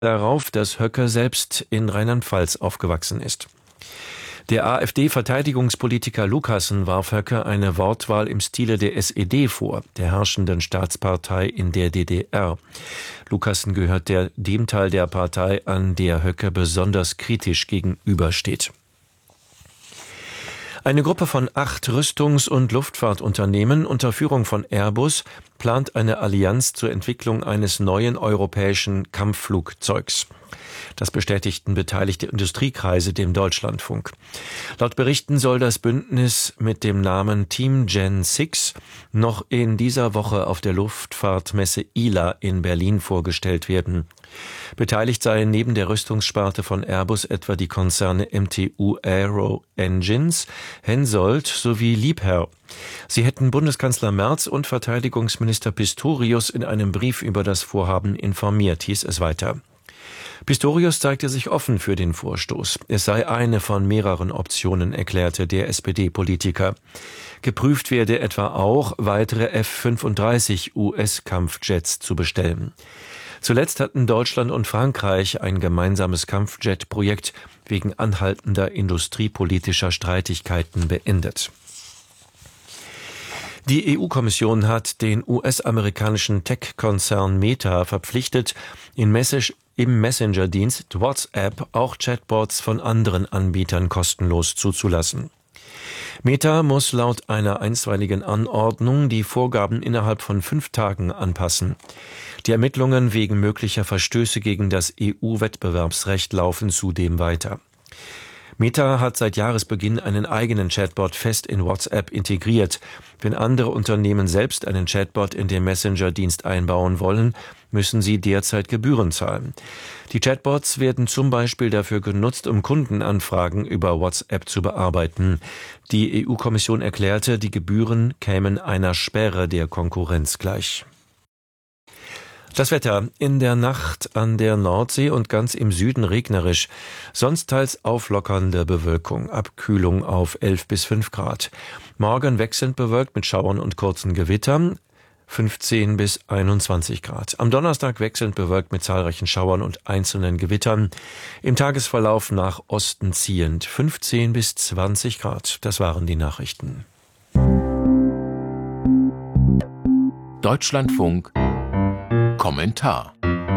darauf, dass Höcke selbst in Rheinland-Pfalz aufgewachsen ist. Der AfD-Verteidigungspolitiker Lucassen warf Höcke eine Wortwahl im Stile der SED vor, der herrschenden Staatspartei in der DDR. Lucassen gehört dem Teil der Partei an, der Höcke besonders kritisch gegenübersteht. Eine Gruppe von 8 Rüstungs- und Luftfahrtunternehmen unter Führung von Airbus plant eine Allianz zur Entwicklung eines neuen europäischen Kampfflugzeugs. Das bestätigten beteiligte Industriekreise dem Deutschlandfunk. Laut Berichten soll das Bündnis mit dem Namen Team Gen 6 noch in dieser Woche auf der Luftfahrtmesse ILA in Berlin vorgestellt werden. Beteiligt seien neben der Rüstungssparte von Airbus etwa die Konzerne MTU Aero Engines, Hensoldt sowie Liebherr. Sie hätten Bundeskanzler Merz und Verteidigungsminister Pistorius in einem Brief über das Vorhaben informiert, hieß es weiter. Pistorius zeigte sich offen für den Vorstoß. Es sei eine von mehreren Optionen, erklärte der SPD-Politiker. Geprüft werde etwa auch, weitere F-35 US-Kampfjets zu bestellen. Zuletzt hatten Deutschland und Frankreich ein gemeinsames Kampfjet-Projekt wegen anhaltender industriepolitischer Streitigkeiten beendet. Die EU-Kommission hat den US-amerikanischen Tech-Konzern Meta verpflichtet, im Messenger-Dienst WhatsApp auch Chatbots von anderen Anbietern kostenlos zuzulassen. Meta muss laut einer einstweiligen Anordnung die Vorgaben innerhalb von 5 Tagen anpassen. Die Ermittlungen wegen möglicher Verstöße gegen das EU-Wettbewerbsrecht laufen zudem weiter. Meta hat seit Jahresbeginn einen eigenen Chatbot fest in WhatsApp integriert. Wenn andere Unternehmen selbst einen Chatbot in den Messenger-Dienst einbauen wollen, müssen sie derzeit Gebühren zahlen. Die Chatbots werden zum Beispiel dafür genutzt, um Kundenanfragen über WhatsApp zu bearbeiten. Die EU-Kommission erklärte, die Gebühren kämen einer Sperre der Konkurrenz gleich. Das Wetter: in der Nacht an der Nordsee und ganz im Süden regnerisch, sonst teils auflockernde Bewölkung, Abkühlung auf 11 bis 5 Grad. Morgen wechselnd bewölkt mit Schauern und kurzen Gewittern, 15 bis 21 Grad. Am Donnerstag wechselnd bewölkt mit zahlreichen Schauern und einzelnen Gewittern. Im Tagesverlauf nach Osten ziehend, 15 bis 20 Grad. Das waren die Nachrichten. Deutschlandfunk Kommentar.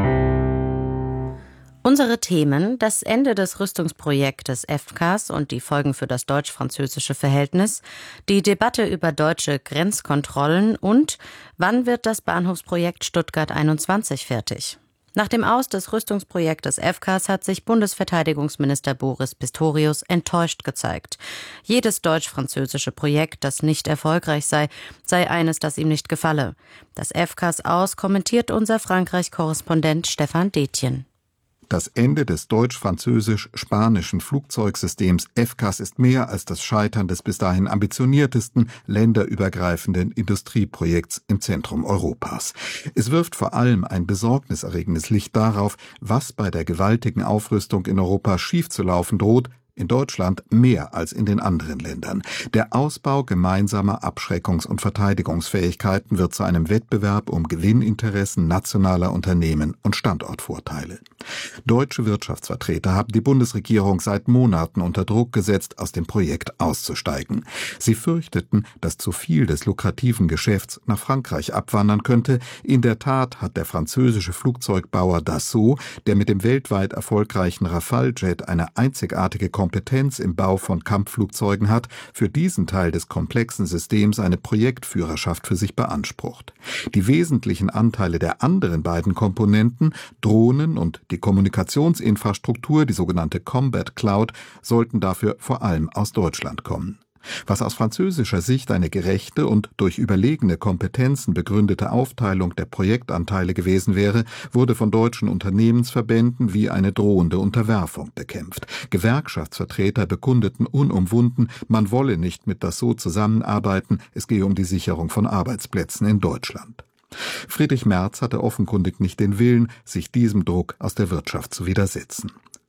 Unsere Themen: das Ende des Rüstungsprojektes FCAS und die Folgen für das deutsch-französische Verhältnis, die Debatte über deutsche Grenzkontrollen und wann wird das Bahnhofsprojekt Stuttgart 21 fertig? Nach dem Aus des Rüstungsprojektes FCAS hat sich Bundesverteidigungsminister Boris Pistorius enttäuscht gezeigt. Jedes deutsch-französische Projekt, das nicht erfolgreich sei eines, das ihm nicht gefalle. Das FCAS aus kommentiert unser Frankreich-Korrespondent Stefan Detjen. Das Ende des deutsch-französisch-spanischen Flugzeugsystems FCAS ist mehr als das Scheitern des bis dahin ambitioniertesten länderübergreifenden Industrieprojekts im Zentrum Europas. Es wirft vor allem ein besorgniserregendes Licht darauf, was bei der gewaltigen Aufrüstung in Europa schiefzulaufen droht, in Deutschland mehr als in den anderen Ländern. Der Ausbau gemeinsamer Abschreckungs- und Verteidigungsfähigkeiten wird zu einem Wettbewerb um Gewinninteressen nationaler Unternehmen und Standortvorteile. Deutsche Wirtschaftsvertreter haben die Bundesregierung seit Monaten unter Druck gesetzt, aus dem Projekt auszusteigen. Sie fürchteten, dass zu viel des lukrativen Geschäfts nach Frankreich abwandern könnte. In der Tat hat der französische Flugzeugbauer Dassault, der mit dem weltweit erfolgreichen Rafale-Jet eine einzigartige Kompetenz im Bau von Kampfflugzeugen hat, für diesen Teil des komplexen Systems eine Projektführerschaft für sich beansprucht. Die wesentlichen Anteile der anderen beiden Komponenten, Drohnen und die Kommunikationsinfrastruktur, die sogenannte Combat Cloud, sollten dafür vor allem aus Deutschland kommen. Was aus französischer Sicht eine gerechte und durch überlegene Kompetenzen begründete Aufteilung der Projektanteile gewesen wäre, wurde von deutschen Unternehmensverbänden wie eine drohende Unterwerfung bekämpft. Gewerkschaftsvertreter bekundeten unumwunden, man wolle nicht mit Dassault zusammenarbeiten, es gehe um die Sicherung von Arbeitsplätzen in Deutschland. Friedrich Merz hatte offenkundig nicht den Willen, sich diesem Druck aus der Wirtschaft zu widersetzen.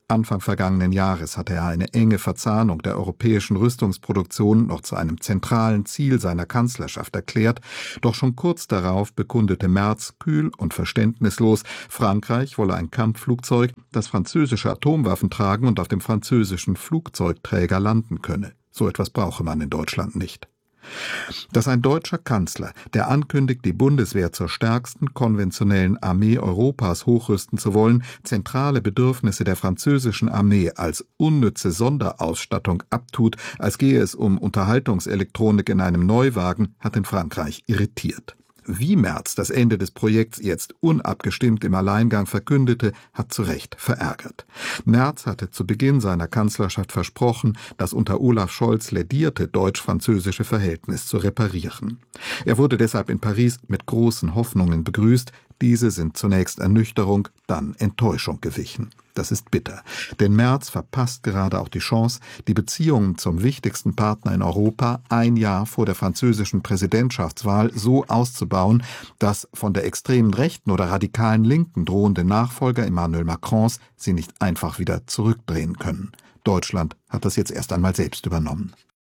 Anfang vergangenen Jahres hatte er eine enge Verzahnung der europäischen Rüstungsproduktion noch zu einem zentralen Ziel seiner Kanzlerschaft erklärt, doch schon kurz darauf bekundete Merz kühl und verständnislos, Frankreich wolle ein Kampfflugzeug, das französische Atomwaffen tragen und auf dem französischen Flugzeugträger landen könne. So etwas brauche man in Deutschland nicht. Dass ein deutscher Kanzler, der ankündigt, die Bundeswehr zur stärksten konventionellen Armee Europas hochrüsten zu wollen, zentrale Bedürfnisse der französischen Armee als unnütze Sonderausstattung abtut, als gehe es um Unterhaltungselektronik in einem Neuwagen, hat in Frankreich irritiert. Wie Merz das Ende des Projekts jetzt unabgestimmt im Alleingang verkündete, hat zu Recht verärgert. Merz hatte zu Beginn seiner Kanzlerschaft versprochen, das unter Olaf Scholz lädierte deutsch-französische Verhältnis zu reparieren. Er wurde deshalb in Paris mit großen Hoffnungen begrüßt. Diese sind zunächst Ernüchterung, dann Enttäuschung gewichen. Das ist bitter, denn Merz verpasst gerade auch die Chance, die Beziehungen zum wichtigsten Partner in Europa ein Jahr vor der französischen Präsidentschaftswahl so auszubauen, dass von der extremen Rechten oder radikalen Linken drohende Nachfolger Emmanuel Macrons sie nicht einfach wieder zurückdrehen können. Deutschland hat das jetzt erst einmal selbst übernommen.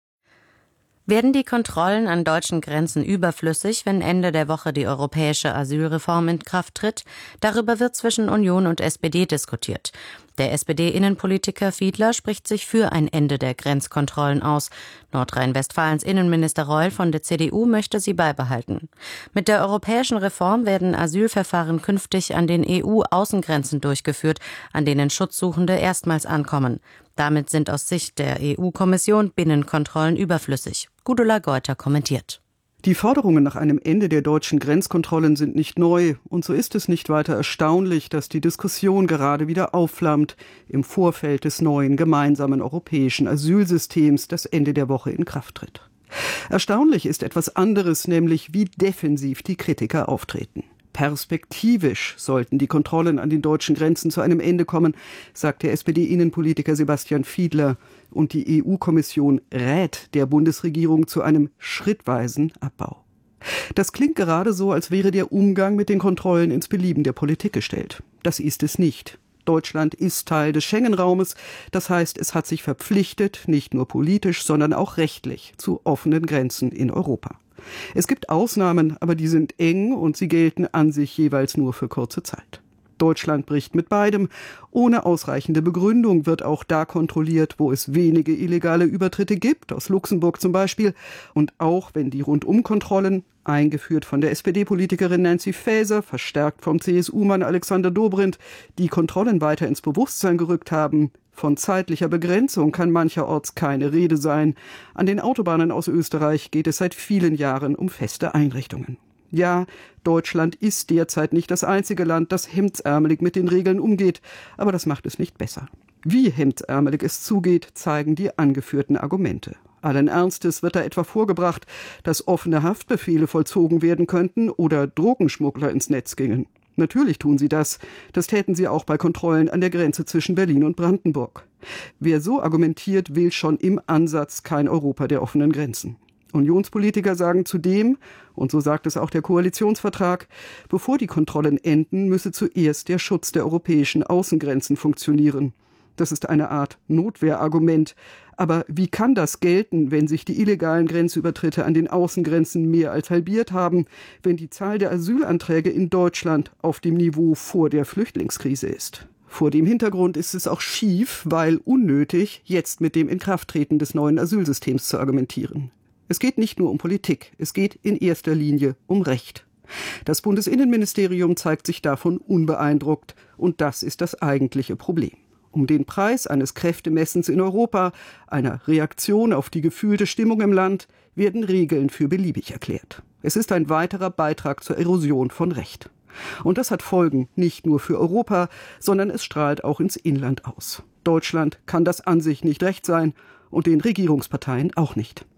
Werden die Kontrollen an deutschen Grenzen überflüssig, wenn Ende der Woche die europäische Asylreform in Kraft tritt? Darüber wird zwischen Union und SPD diskutiert. Der SPD-Innenpolitiker Fiedler spricht sich für ein Ende der Grenzkontrollen aus. Nordrhein-Westfalens Innenminister Reul von der CDU möchte sie beibehalten. Mit der europäischen Reform werden Asylverfahren künftig an den EU-Außengrenzen durchgeführt, an denen Schutzsuchende erstmals ankommen. Damit sind aus Sicht der EU-Kommission Binnenkontrollen überflüssig. Gudula Geuter kommentiert. Die Forderungen nach einem Ende der deutschen Grenzkontrollen sind nicht neu, und so ist es nicht weiter erstaunlich, dass die Diskussion gerade wieder aufflammt im Vorfeld des neuen gemeinsamen europäischen Asylsystems, das Ende der Woche in Kraft tritt. Erstaunlich ist etwas anderes, nämlich wie defensiv die Kritiker auftreten. Perspektivisch sollten die Kontrollen an den deutschen Grenzen zu einem Ende kommen, sagt der SPD-Innenpolitiker Sebastian Fiedler. Und die EU-Kommission rät der Bundesregierung zu einem schrittweisen Abbau. Das klingt gerade so, als wäre der Umgang mit den Kontrollen ins Belieben der Politik gestellt. Das ist es nicht. Deutschland ist Teil des Schengen-Raumes. Das heißt, es hat sich verpflichtet, nicht nur politisch, sondern auch rechtlich, zu offenen Grenzen in Europa. Es gibt Ausnahmen, aber die sind eng und sie gelten an sich jeweils nur für kurze Zeit. Deutschland bricht mit beidem. Ohne ausreichende Begründung wird auch da kontrolliert, wo es wenige illegale Übertritte gibt, aus Luxemburg zum Beispiel. Und auch wenn die Rundumkontrollen, eingeführt von der SPD-Politikerin Nancy Faeser, verstärkt vom CSU-Mann Alexander Dobrindt, die Kontrollen weiter ins Bewusstsein gerückt haben, von zeitlicher Begrenzung kann mancherorts keine Rede sein. An den Autobahnen aus Österreich geht es seit vielen Jahren um feste Einrichtungen. Ja, Deutschland ist derzeit nicht das einzige Land, das hemdsärmelig mit den Regeln umgeht, aber das macht es nicht besser. Wie hemdsärmelig es zugeht, zeigen die angeführten Argumente. Allen Ernstes wird da etwa vorgebracht, dass offene Haftbefehle vollzogen werden könnten oder Drogenschmuggler ins Netz gingen. Natürlich tun sie das. Das täten sie auch bei Kontrollen an der Grenze zwischen Berlin und Brandenburg. Wer so argumentiert, will schon im Ansatz kein Europa der offenen Grenzen. Unionspolitiker sagen zudem, und so sagt es auch der Koalitionsvertrag, bevor die Kontrollen enden, müsse zuerst der Schutz der europäischen Außengrenzen funktionieren. Das ist eine Art Notwehrargument. Aber wie kann das gelten, wenn sich die illegalen Grenzübertritte an den Außengrenzen mehr als halbiert haben, wenn die Zahl der Asylanträge in Deutschland auf dem Niveau vor der Flüchtlingskrise ist? Vor dem Hintergrund ist es auch schief, weil unnötig, jetzt mit dem Inkrafttreten des neuen Asylsystems zu argumentieren. Es geht nicht nur um Politik, es geht in erster Linie um Recht. Das Bundesinnenministerium zeigt sich davon unbeeindruckt, und das ist das eigentliche Problem. Um den Preis eines Kräftemessens in Europa, einer Reaktion auf die gefühlte Stimmung im Land, werden Regeln für beliebig erklärt. Es ist ein weiterer Beitrag zur Erosion von Recht. Und das hat Folgen nicht nur für Europa, sondern es strahlt auch ins Inland aus. Deutschland kann das an sich nicht recht sein und den Regierungsparteien auch nicht.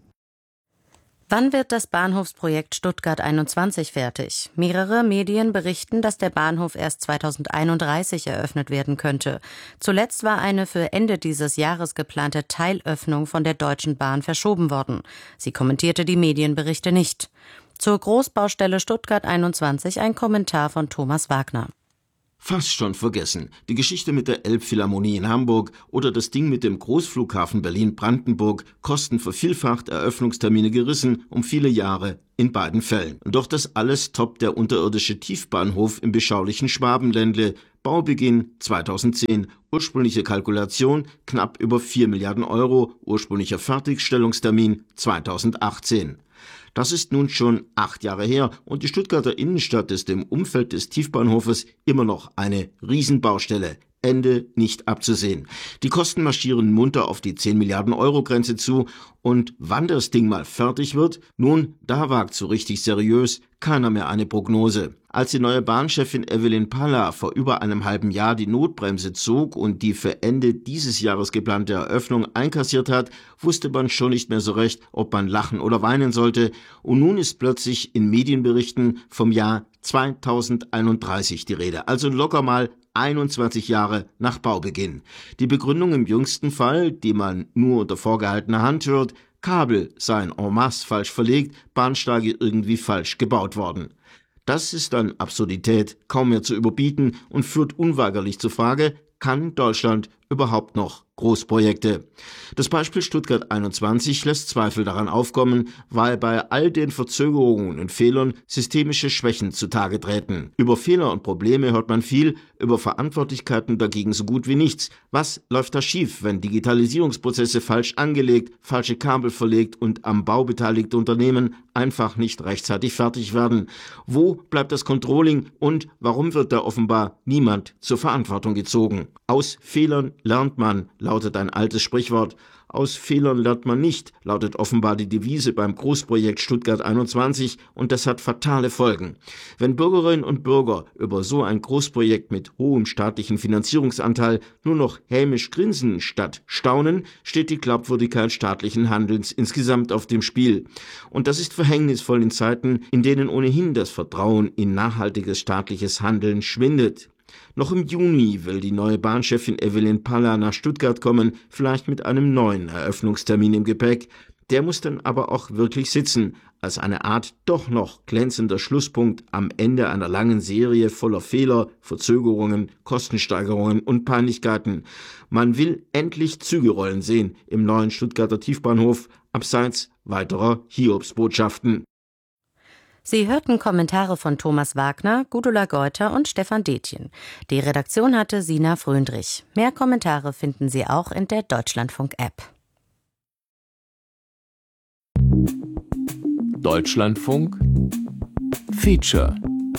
Wann wird das Bahnhofsprojekt Stuttgart 21 fertig? Mehrere Medien berichten, dass der Bahnhof erst 2031 eröffnet werden könnte. Zuletzt war eine für Ende dieses Jahres geplante Teilöffnung von der Deutschen Bahn verschoben worden. Sie kommentierte die Medienberichte nicht. Zur Großbaustelle Stuttgart 21 ein Kommentar von Thomas Wagner. Fast schon vergessen. Die Geschichte mit der Elbphilharmonie in Hamburg oder das Ding mit dem Großflughafen Berlin-Brandenburg, Kosten vervielfacht, Eröffnungstermine gerissen, um viele Jahre in beiden Fällen. Doch das alles toppt der unterirdische Tiefbahnhof im beschaulichen Schwabenländle. Baubeginn 2010, ursprüngliche Kalkulation knapp über 4 Milliarden Euro, ursprünglicher Fertigstellungstermin 2018. Das ist nun schon 8 Jahre her und die Stuttgarter Innenstadt ist im Umfeld des Tiefbahnhofes immer noch eine Riesenbaustelle. Ende nicht abzusehen. Die Kosten marschieren munter auf die 10 Milliarden Euro Grenze zu und wann das Ding mal fertig wird, nun, da wagt so richtig seriös keiner mehr eine Prognose. Als die neue Bahnchefin Evelyn Palla vor über einem halben Jahr die Notbremse zog und die für Ende dieses Jahres geplante Eröffnung einkassiert hat, wusste man schon nicht mehr so recht, ob man lachen oder weinen sollte. Und nun ist plötzlich in Medienberichten vom Jahr 2031 die Rede, also locker mal 21 Jahre nach Baubeginn. Die Begründung im jüngsten Fall, die man nur unter vorgehaltener Hand hört, Kabel seien en masse falsch verlegt, Bahnsteige irgendwie falsch gebaut worden. Das ist an Absurdität kaum mehr zu überbieten und führt unweigerlich zur Frage, kann Deutschland überhaupt noch Großprojekte? Das Beispiel Stuttgart 21 lässt Zweifel daran aufkommen, weil bei all den Verzögerungen und Fehlern systemische Schwächen zutage treten. Über Fehler und Probleme hört man viel, über Verantwortlichkeiten dagegen so gut wie nichts. Was läuft da schief, wenn Digitalisierungsprozesse falsch angelegt, falsche Kabel verlegt und am Bau beteiligte Unternehmen einfach nicht rechtzeitig fertig werden? Wo bleibt das Controlling und warum wird da offenbar niemand zur Verantwortung gezogen? Aus Fehlern lernt man, lautet ein altes Sprichwort. Aus Fehlern lernt man nicht, lautet offenbar die Devise beim Großprojekt Stuttgart 21 und das hat fatale Folgen. Wenn Bürgerinnen und Bürger über so ein Großprojekt mit hohem staatlichen Finanzierungsanteil nur noch hämisch grinsen statt staunen, steht die Glaubwürdigkeit staatlichen Handelns insgesamt auf dem Spiel. Und das ist verhängnisvoll in Zeiten, in denen ohnehin das Vertrauen in nachhaltiges staatliches Handeln schwindet. Noch im Juni will die neue Bahnchefin Evelyn Palla nach Stuttgart kommen, vielleicht mit einem neuen Eröffnungstermin im Gepäck. Der muss dann aber auch wirklich sitzen, als eine Art doch noch glänzender Schlusspunkt am Ende einer langen Serie voller Fehler, Verzögerungen, Kostensteigerungen und Peinlichkeiten. Man will endlich Züge rollen sehen im neuen Stuttgarter Tiefbahnhof, abseits weiterer Hiobsbotschaften. Sie hörten Kommentare von Thomas Wagner, Gudula Geuter und Stefan Detjen. Die Redaktion hatte Sina Fröndrich. Mehr Kommentare finden Sie auch in der Deutschlandfunk-App. Deutschlandfunk Feature.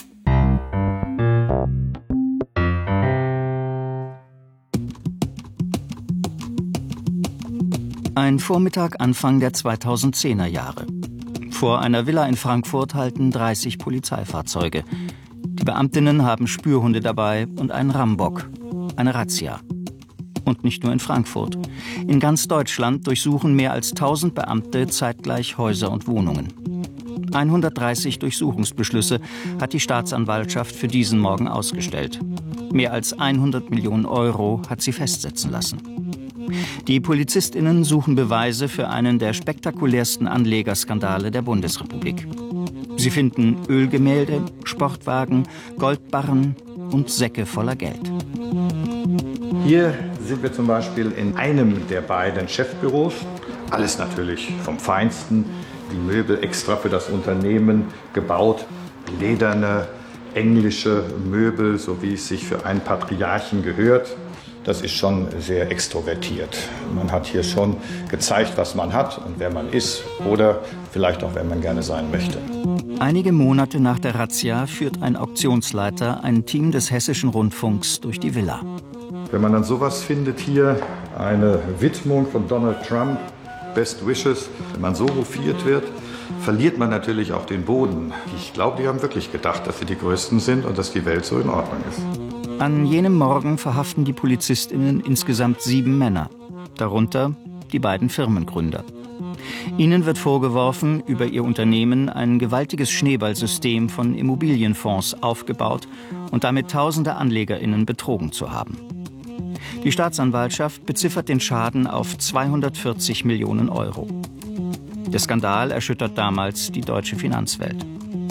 Ein Vormittag Anfang der 2010er Jahre. Vor einer Villa in Frankfurt halten 30 Polizeifahrzeuge. Die Beamtinnen haben Spürhunde dabei und einen Rambock, eine Razzia. Und nicht nur in Frankfurt. In ganz Deutschland durchsuchen mehr als 1000 Beamte zeitgleich Häuser und Wohnungen. 130 Durchsuchungsbeschlüsse hat die Staatsanwaltschaft für diesen Morgen ausgestellt. Mehr als 100 Millionen Euro hat sie festsetzen lassen. Die PolizistInnen suchen Beweise für einen der spektakulärsten Anlegerskandale der Bundesrepublik. Sie finden Ölgemälde, Sportwagen, Goldbarren und Säcke voller Geld. Hier sind wir zum Beispiel in einem der beiden Chefbüros. Alles natürlich vom Feinsten. Die Möbel extra für das Unternehmen gebaut. Lederne, englische Möbel, so wie es sich für einen Patriarchen gehört. Das ist schon sehr extrovertiert. Man hat hier schon gezeigt, was man hat und wer man ist oder vielleicht auch, wer man gerne sein möchte. Einige Monate nach der Razzia führt ein Auktionsleiter ein Team des Hessischen Rundfunks durch die Villa. Wenn man dann sowas findet hier, eine Widmung von Donald Trump, Best Wishes, wenn man so hofiert wird, verliert man natürlich auch den Boden. Ich glaube, die haben wirklich gedacht, dass sie die Größten sind und dass die Welt so in Ordnung ist. An jenem Morgen verhaften die PolizistInnen insgesamt 7 Männer, darunter die beiden Firmengründer. Ihnen wird vorgeworfen, über ihr Unternehmen ein gewaltiges Schneeballsystem von Immobilienfonds aufgebaut und damit tausende AnlegerInnen betrogen zu haben. Die Staatsanwaltschaft beziffert den Schaden auf 240 Millionen Euro. Der Skandal erschüttert damals die deutsche Finanzwelt.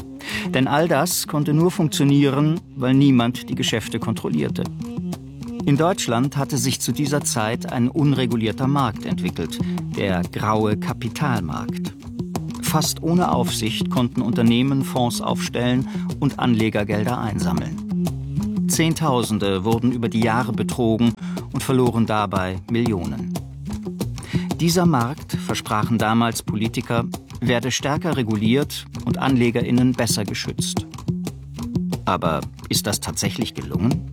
Denn all das konnte nur funktionieren, weil niemand die Geschäfte kontrollierte. In Deutschland hatte sich zu dieser Zeit ein unregulierter Markt entwickelt, der graue Kapitalmarkt. Fast ohne Aufsicht konnten Unternehmen Fonds aufstellen und Anlegergelder einsammeln. Zehntausende wurden über die Jahre betrogen und verloren dabei Millionen. Dieser Markt, versprachen damals Politiker, werde stärker reguliert und AnlegerInnen besser geschützt. Aber ist das tatsächlich gelungen?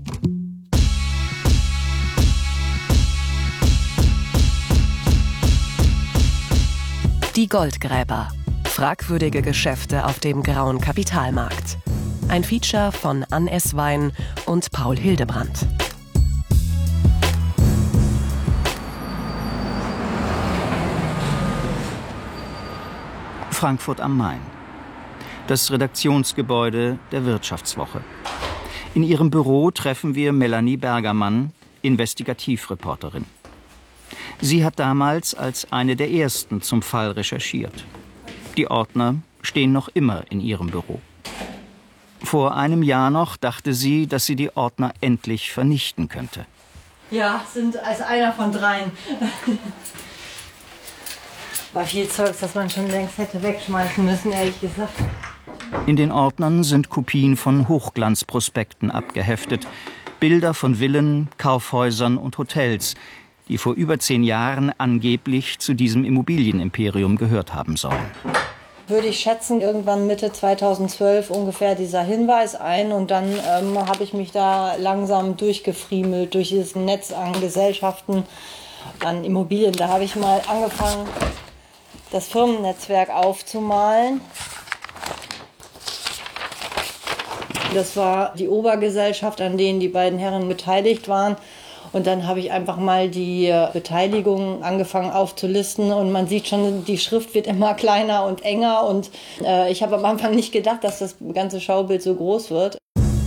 Die Goldgräber. Fragwürdige Geschäfte auf dem grauen Kapitalmarkt. Ein Feature von Ann S. Wein und Paul Hildebrandt. Frankfurt am Main. Das Redaktionsgebäude der Wirtschaftswoche. In ihrem Büro treffen wir Melanie Bergermann, Investigativreporterin. Sie hat damals als eine der ersten zum Fall recherchiert. Die Ordner stehen noch immer in ihrem Büro. Vor einem Jahr noch dachte sie, dass sie die Ordner endlich vernichten könnte. Ja, sind als einer von 3. War viel Zeugs, das man schon längst hätte wegschmeißen müssen, ehrlich gesagt. In den Ordnern sind Kopien von Hochglanzprospekten abgeheftet. Bilder von Villen, Kaufhäusern und Hotels, die vor über 10 Jahren angeblich zu diesem Immobilienimperium gehört haben sollen. Würde ich schätzen, irgendwann Mitte 2012 ungefähr dieser Hinweis ein. Und dann habe ich mich da langsam durchgefriemelt durch dieses Netz an Gesellschaften, an Immobilien. Da habe ich mal angefangen, das Firmennetzwerk aufzumalen. Das war die Obergesellschaft, an denen die beiden Herren beteiligt waren. Und dann habe ich einfach mal die Beteiligungen angefangen aufzulisten. Und man sieht schon, die Schrift wird immer kleiner und enger. Und ich habe am Anfang nicht gedacht, dass das ganze Schaubild so groß wird.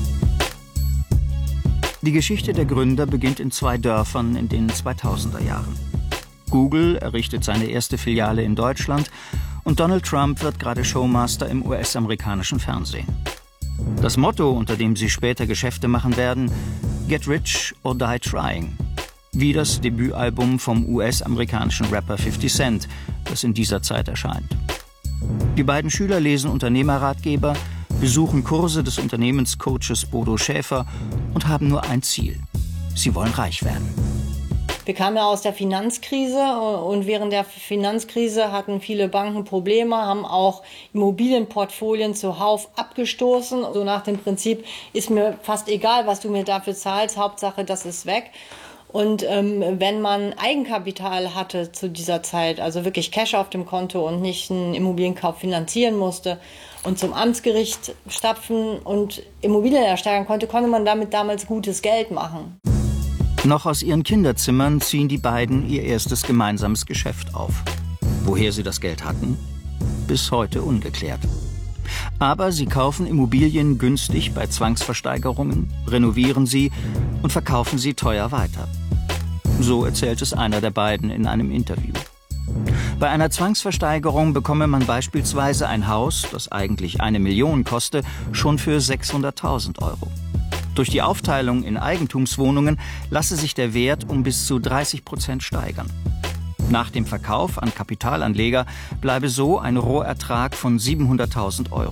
Die Geschichte der Gründer beginnt in 2 Dörfern in den 2000er Jahren. Google errichtet seine erste Filiale in Deutschland und Donald Trump wird gerade Showmaster im US-amerikanischen Fernsehen. Das Motto, unter dem sie später Geschäfte machen werden: Get rich or die trying. Wie das Debütalbum vom US-amerikanischen Rapper 50 Cent, das in dieser Zeit erscheint. Die beiden Schüler lesen Unternehmerratgeber, besuchen Kurse des Unternehmenscoaches Bodo Schäfer und haben nur ein Ziel: Sie wollen reich werden. Wir kamen ja aus der Finanzkrise und während der Finanzkrise hatten viele Banken Probleme, haben auch Immobilienportfolien zuhauf abgestoßen. So nach dem Prinzip, ist mir fast egal, was du mir dafür zahlst, Hauptsache das ist weg. Und wenn man Eigenkapital hatte zu dieser Zeit, also wirklich Cash auf dem Konto und nicht einen Immobilienkauf finanzieren musste und zum Amtsgericht stapfen und Immobilien ersteigern konnte, konnte man damit damals gutes Geld machen. Noch aus ihren Kinderzimmern ziehen die beiden ihr erstes gemeinsames Geschäft auf. Woher sie das Geld hatten? Bis heute ungeklärt. Aber sie kaufen Immobilien günstig bei Zwangsversteigerungen, renovieren sie und verkaufen sie teuer weiter. So erzählt es einer der beiden in einem Interview. Bei einer Zwangsversteigerung bekomme man beispielsweise ein Haus, das eigentlich 1 Million koste, schon für 600.000 €. Durch die Aufteilung in Eigentumswohnungen lasse sich der Wert um bis zu 30% steigern. Nach dem Verkauf an Kapitalanleger bleibe so ein Rohertrag von 700.000 €.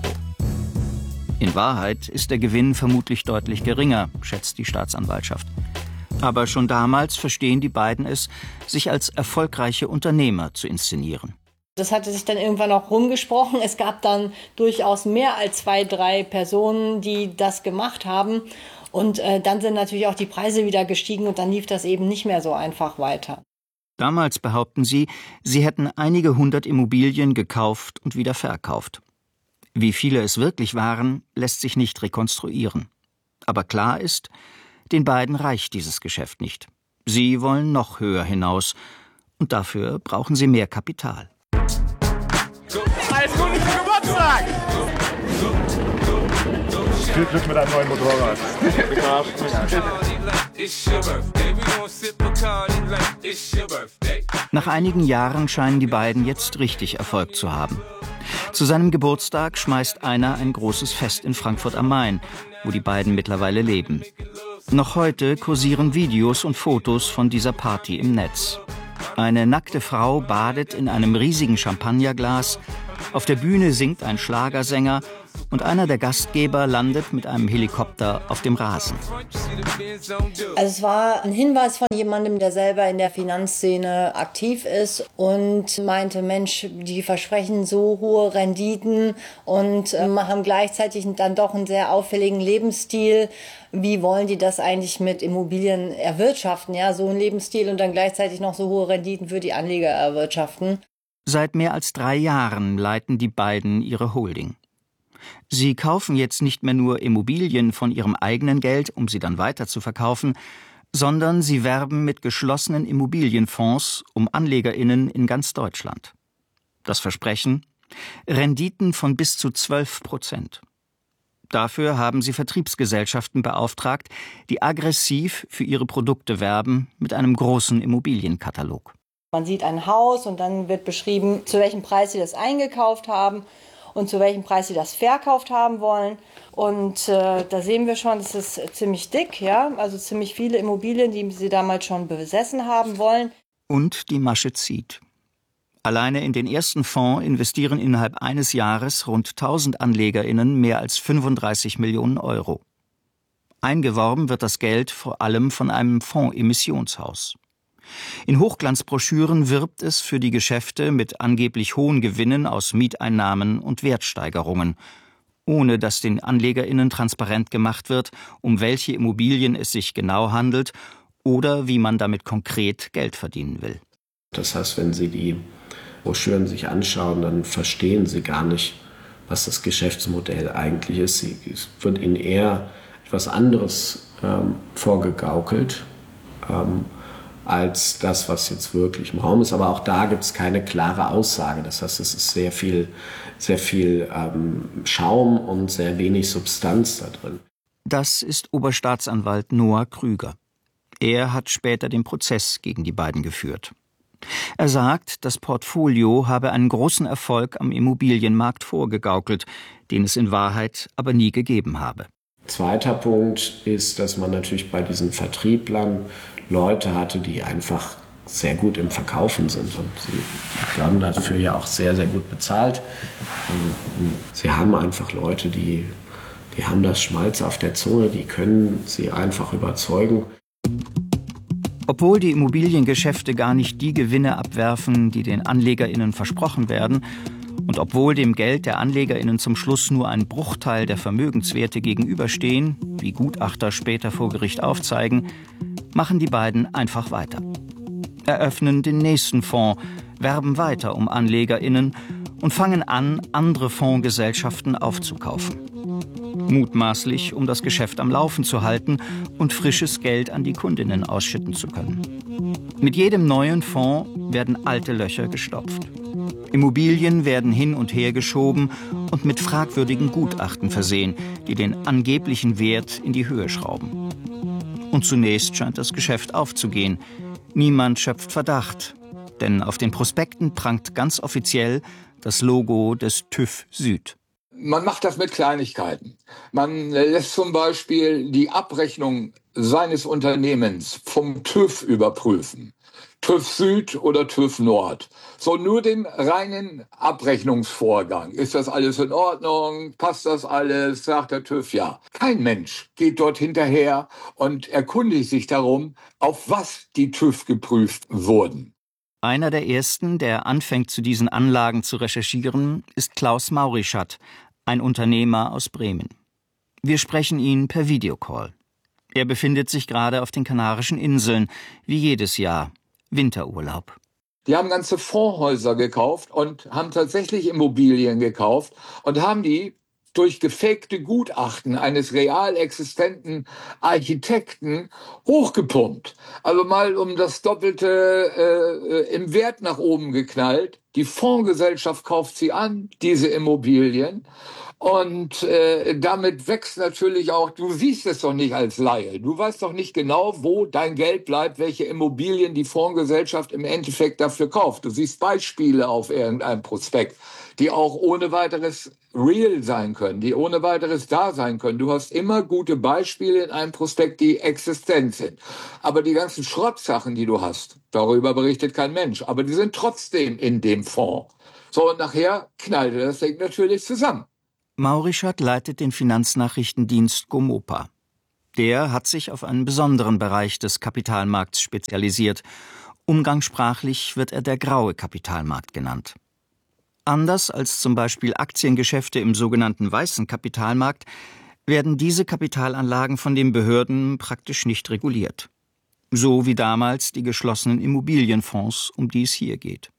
In Wahrheit ist der Gewinn vermutlich deutlich geringer, schätzt die Staatsanwaltschaft. Aber schon damals verstehen die beiden es, sich als erfolgreiche Unternehmer zu inszenieren. Das hatte sich dann irgendwann auch rumgesprochen. Es gab dann durchaus mehr als 2, 3 Personen, die das gemacht haben. Und dann sind natürlich auch die Preise wieder gestiegen und dann lief das eben nicht mehr so einfach weiter. Damals behaupten sie, sie hätten einige 100 Immobilien gekauft und wieder verkauft. Wie viele es wirklich waren, lässt sich nicht rekonstruieren. Aber klar ist, den beiden reicht dieses Geschäft nicht. Sie wollen noch höher hinaus und dafür brauchen sie mehr Kapital. Alles Gute zum Geburtstag! Viel Glück mit einem neuen Motorrad. Nach einigen Jahren scheinen die beiden jetzt richtig Erfolg zu haben. Zu seinem Geburtstag schmeißt einer ein großes Fest in Frankfurt am Main, wo die beiden mittlerweile leben. Noch heute kursieren Videos und Fotos von dieser Party im Netz. Eine nackte Frau badet in einem riesigen Champagnerglas, auf der Bühne singt ein Schlagersänger und einer der Gastgeber landet mit einem Helikopter auf dem Rasen. Also es war ein Hinweis von jemandem, der selber in der Finanzszene aktiv ist und meinte, Mensch, die versprechen so hohe Renditen und haben gleichzeitig dann doch einen sehr auffälligen Lebensstil. Wie wollen die das eigentlich mit Immobilien erwirtschaften? Ja, so ein Lebensstil und dann gleichzeitig noch so hohe Renditen für die Anleger erwirtschaften. Seit mehr als 3 Jahren leiten die beiden ihre Holding. Sie kaufen jetzt nicht mehr nur Immobilien von ihrem eigenen Geld, um sie dann weiter zu verkaufen, sondern sie werben mit geschlossenen Immobilienfonds um AnlegerInnen in ganz Deutschland. Das Versprechen? Renditen von bis zu 12%. Dafür haben sie Vertriebsgesellschaften beauftragt, die aggressiv für ihre Produkte werben mit einem großen Immobilienkatalog. Man sieht ein Haus und dann wird beschrieben, zu welchem Preis sie das eingekauft haben und zu welchem Preis sie das verkauft haben wollen. Und da sehen wir schon, das ist ziemlich dick, ja, also ziemlich viele Immobilien, die sie damals schon besessen haben wollen. Und die Masche zieht. Alleine in den ersten Fonds investieren innerhalb eines Jahres rund 1000 AnlegerInnen mehr als 35 Millionen Euro. Eingeworben wird das Geld vor allem von einem Fonds-Emissionshaus. In Hochglanzbroschüren wirbt es für die Geschäfte mit angeblich hohen Gewinnen aus Mieteinnahmen und Wertsteigerungen, ohne dass den AnlegerInnen transparent gemacht wird, um welche Immobilien es sich genau handelt oder wie man damit konkret Geld verdienen will. Das heißt, wenn Sie die Broschüren sich anschauen, dann verstehen Sie gar nicht, was das Geschäftsmodell eigentlich ist. Es wird Ihnen eher etwas anderes vorgegaukelt, als das, was jetzt wirklich im Raum ist. Aber auch da gibt es keine klare Aussage. Das heißt, es ist sehr viel Schaum und sehr wenig Substanz da drin. Das ist Oberstaatsanwalt Noah Krüger. Er hat später den Prozess gegen die beiden geführt. Er sagt, das Portfolio habe einen großen Erfolg am Immobilienmarkt vorgegaukelt, den es in Wahrheit aber nie gegeben habe. Zweiter Punkt ist, dass man natürlich bei diesen Vertrieblern Leute hatte, die einfach sehr gut im Verkaufen sind. Und sie werden dafür ja auch sehr, sehr gut bezahlt. Und sie haben einfach Leute, die haben das Schmalz auf der Zunge, die können sie einfach überzeugen. Obwohl die Immobiliengeschäfte gar nicht die Gewinne abwerfen, die den AnlegerInnen versprochen werden, und obwohl dem Geld der AnlegerInnen zum Schluss nur ein Bruchteil der Vermögenswerte gegenüberstehen, wie Gutachter später vor Gericht aufzeigen, machen die beiden einfach weiter. Eröffnen den nächsten Fonds, werben weiter um AnlegerInnen und fangen an, andere Fondsgesellschaften aufzukaufen. Mutmaßlich, um das Geschäft am Laufen zu halten und frisches Geld an die Kundinnen ausschütten zu können. Mit jedem neuen Fonds werden alte Löcher gestopft. Immobilien werden hin und her geschoben und mit fragwürdigen Gutachten versehen, die den angeblichen Wert in die Höhe schrauben. Und zunächst scheint das Geschäft aufzugehen. Niemand schöpft Verdacht, denn auf den Prospekten prangt ganz offiziell das Logo des TÜV Süd. Man macht das mit Kleinigkeiten. Man lässt zum Beispiel die Abrechnung seines Unternehmens vom TÜV überprüfen. TÜV Süd oder TÜV Nord. So nur den reinen Abrechnungsvorgang. Ist das alles in Ordnung? Passt das alles? Sagt der TÜV ja. Kein Mensch geht dort hinterher und erkundigt sich darum, auf was die TÜV geprüft wurden. Einer der ersten, der anfängt, zu diesen Anlagen zu recherchieren, ist Klaus Maurischat, ein Unternehmer aus Bremen. Wir sprechen ihn per Videocall. Er befindet sich gerade auf den Kanarischen Inseln, wie jedes Jahr. Winterurlaub. Die haben ganze Fondshäuser gekauft und haben tatsächlich Immobilien gekauft und haben die durch gefakte Gutachten eines real existenten Architekten hochgepumpt. Also mal um das Doppelte im Wert nach oben geknallt. Die Fondsgesellschaft kauft sie an, diese Immobilien. Und damit wächst natürlich auch, du siehst es doch nicht als Laie. Du weißt doch nicht genau, wo dein Geld bleibt, welche Immobilien die Fondsgesellschaft im Endeffekt dafür kauft. Du siehst Beispiele auf irgendeinem Prospekt, die auch ohne weiteres real sein können, die ohne weiteres da sein können. Du hast immer gute Beispiele in einem Prospekt, die existent sind. Aber die ganzen Schrottsachen, die du hast, darüber berichtet kein Mensch. Aber die sind trotzdem in dem Fonds. So, und nachher knallte das Ding natürlich zusammen. Maurischat leitet den Finanznachrichtendienst Gomopa. Der hat sich auf einen besonderen Bereich des Kapitalmarkts spezialisiert. Umgangssprachlich wird er der graue Kapitalmarkt genannt. Anders als zum Beispiel Aktiengeschäfte im sogenannten weißen Kapitalmarkt werden diese Kapitalanlagen von den Behörden praktisch nicht reguliert. So wie damals die geschlossenen Immobilienfonds, um die es hier geht.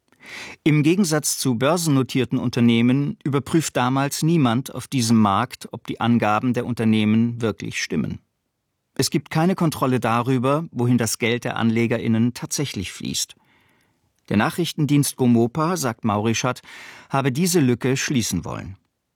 Im Gegensatz zu börsennotierten Unternehmen überprüft damals niemand auf diesem Markt, ob die Angaben der Unternehmen wirklich stimmen. Es gibt keine Kontrolle darüber, wohin das Geld der AnlegerInnen tatsächlich fließt. Der Nachrichtendienst Gomopa, sagt Maurischat, habe diese Lücke schließen wollen.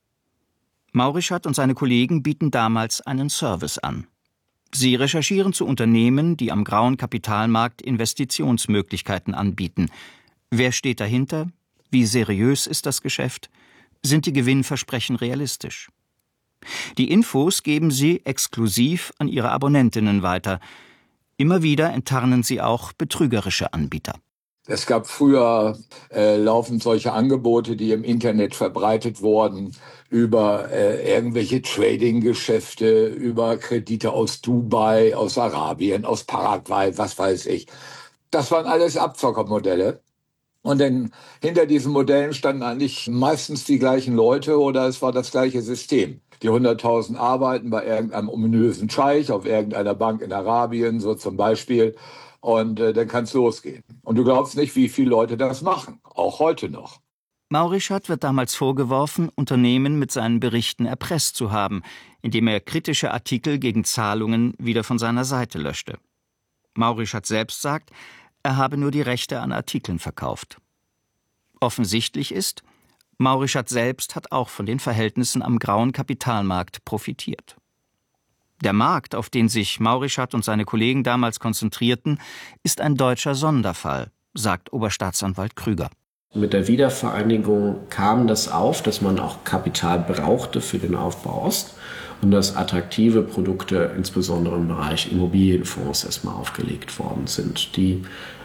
Maurischat und seine Kollegen bieten damals einen Service an. Sie recherchieren zu Unternehmen, die am grauen Kapitalmarkt Investitionsmöglichkeiten anbieten. Wer steht dahinter? Wie seriös ist das Geschäft? Sind die Gewinnversprechen realistisch? Die Infos geben sie exklusiv an ihre Abonnentinnen weiter. Immer wieder enttarnen sie auch betrügerische Anbieter. Es gab früher laufend solche Angebote, die im Internet verbreitet wurden, über irgendwelche Trading-Geschäfte, über Kredite aus Dubai, aus Arabien, aus Paraguay, was weiß ich. Das waren alles Abzockermodelle. Und dann hinter diesen Modellen standen eigentlich meistens die gleichen Leute oder es war das gleiche System. Die 100.000 arbeiten bei irgendeinem ominösen Scheich auf irgendeiner Bank in Arabien, so zum Beispiel. Und dann kann es losgehen. Und du glaubst nicht, wie viele Leute das machen, auch heute noch. Maurischat wird damals vorgeworfen, Unternehmen mit seinen Berichten erpresst zu haben, indem er kritische Artikel gegen Zahlungen wieder von seiner Seite löschte. Maurischat selbst sagt, er habe nur die Rechte an Artikeln verkauft. Offensichtlich ist, Maurischat selbst hat auch von den Verhältnissen am grauen Kapitalmarkt profitiert. Der Markt, auf den sich Maurischat und seine Kollegen damals konzentrierten, ist ein deutscher Sonderfall, sagt Oberstaatsanwalt Krüger. Mit der Wiedervereinigung kam das auf, dass man auch Kapital brauchte für den Aufbau Ost und dass attraktive Produkte, insbesondere im Bereich Immobilienfonds, erstmal aufgelegt worden sind, die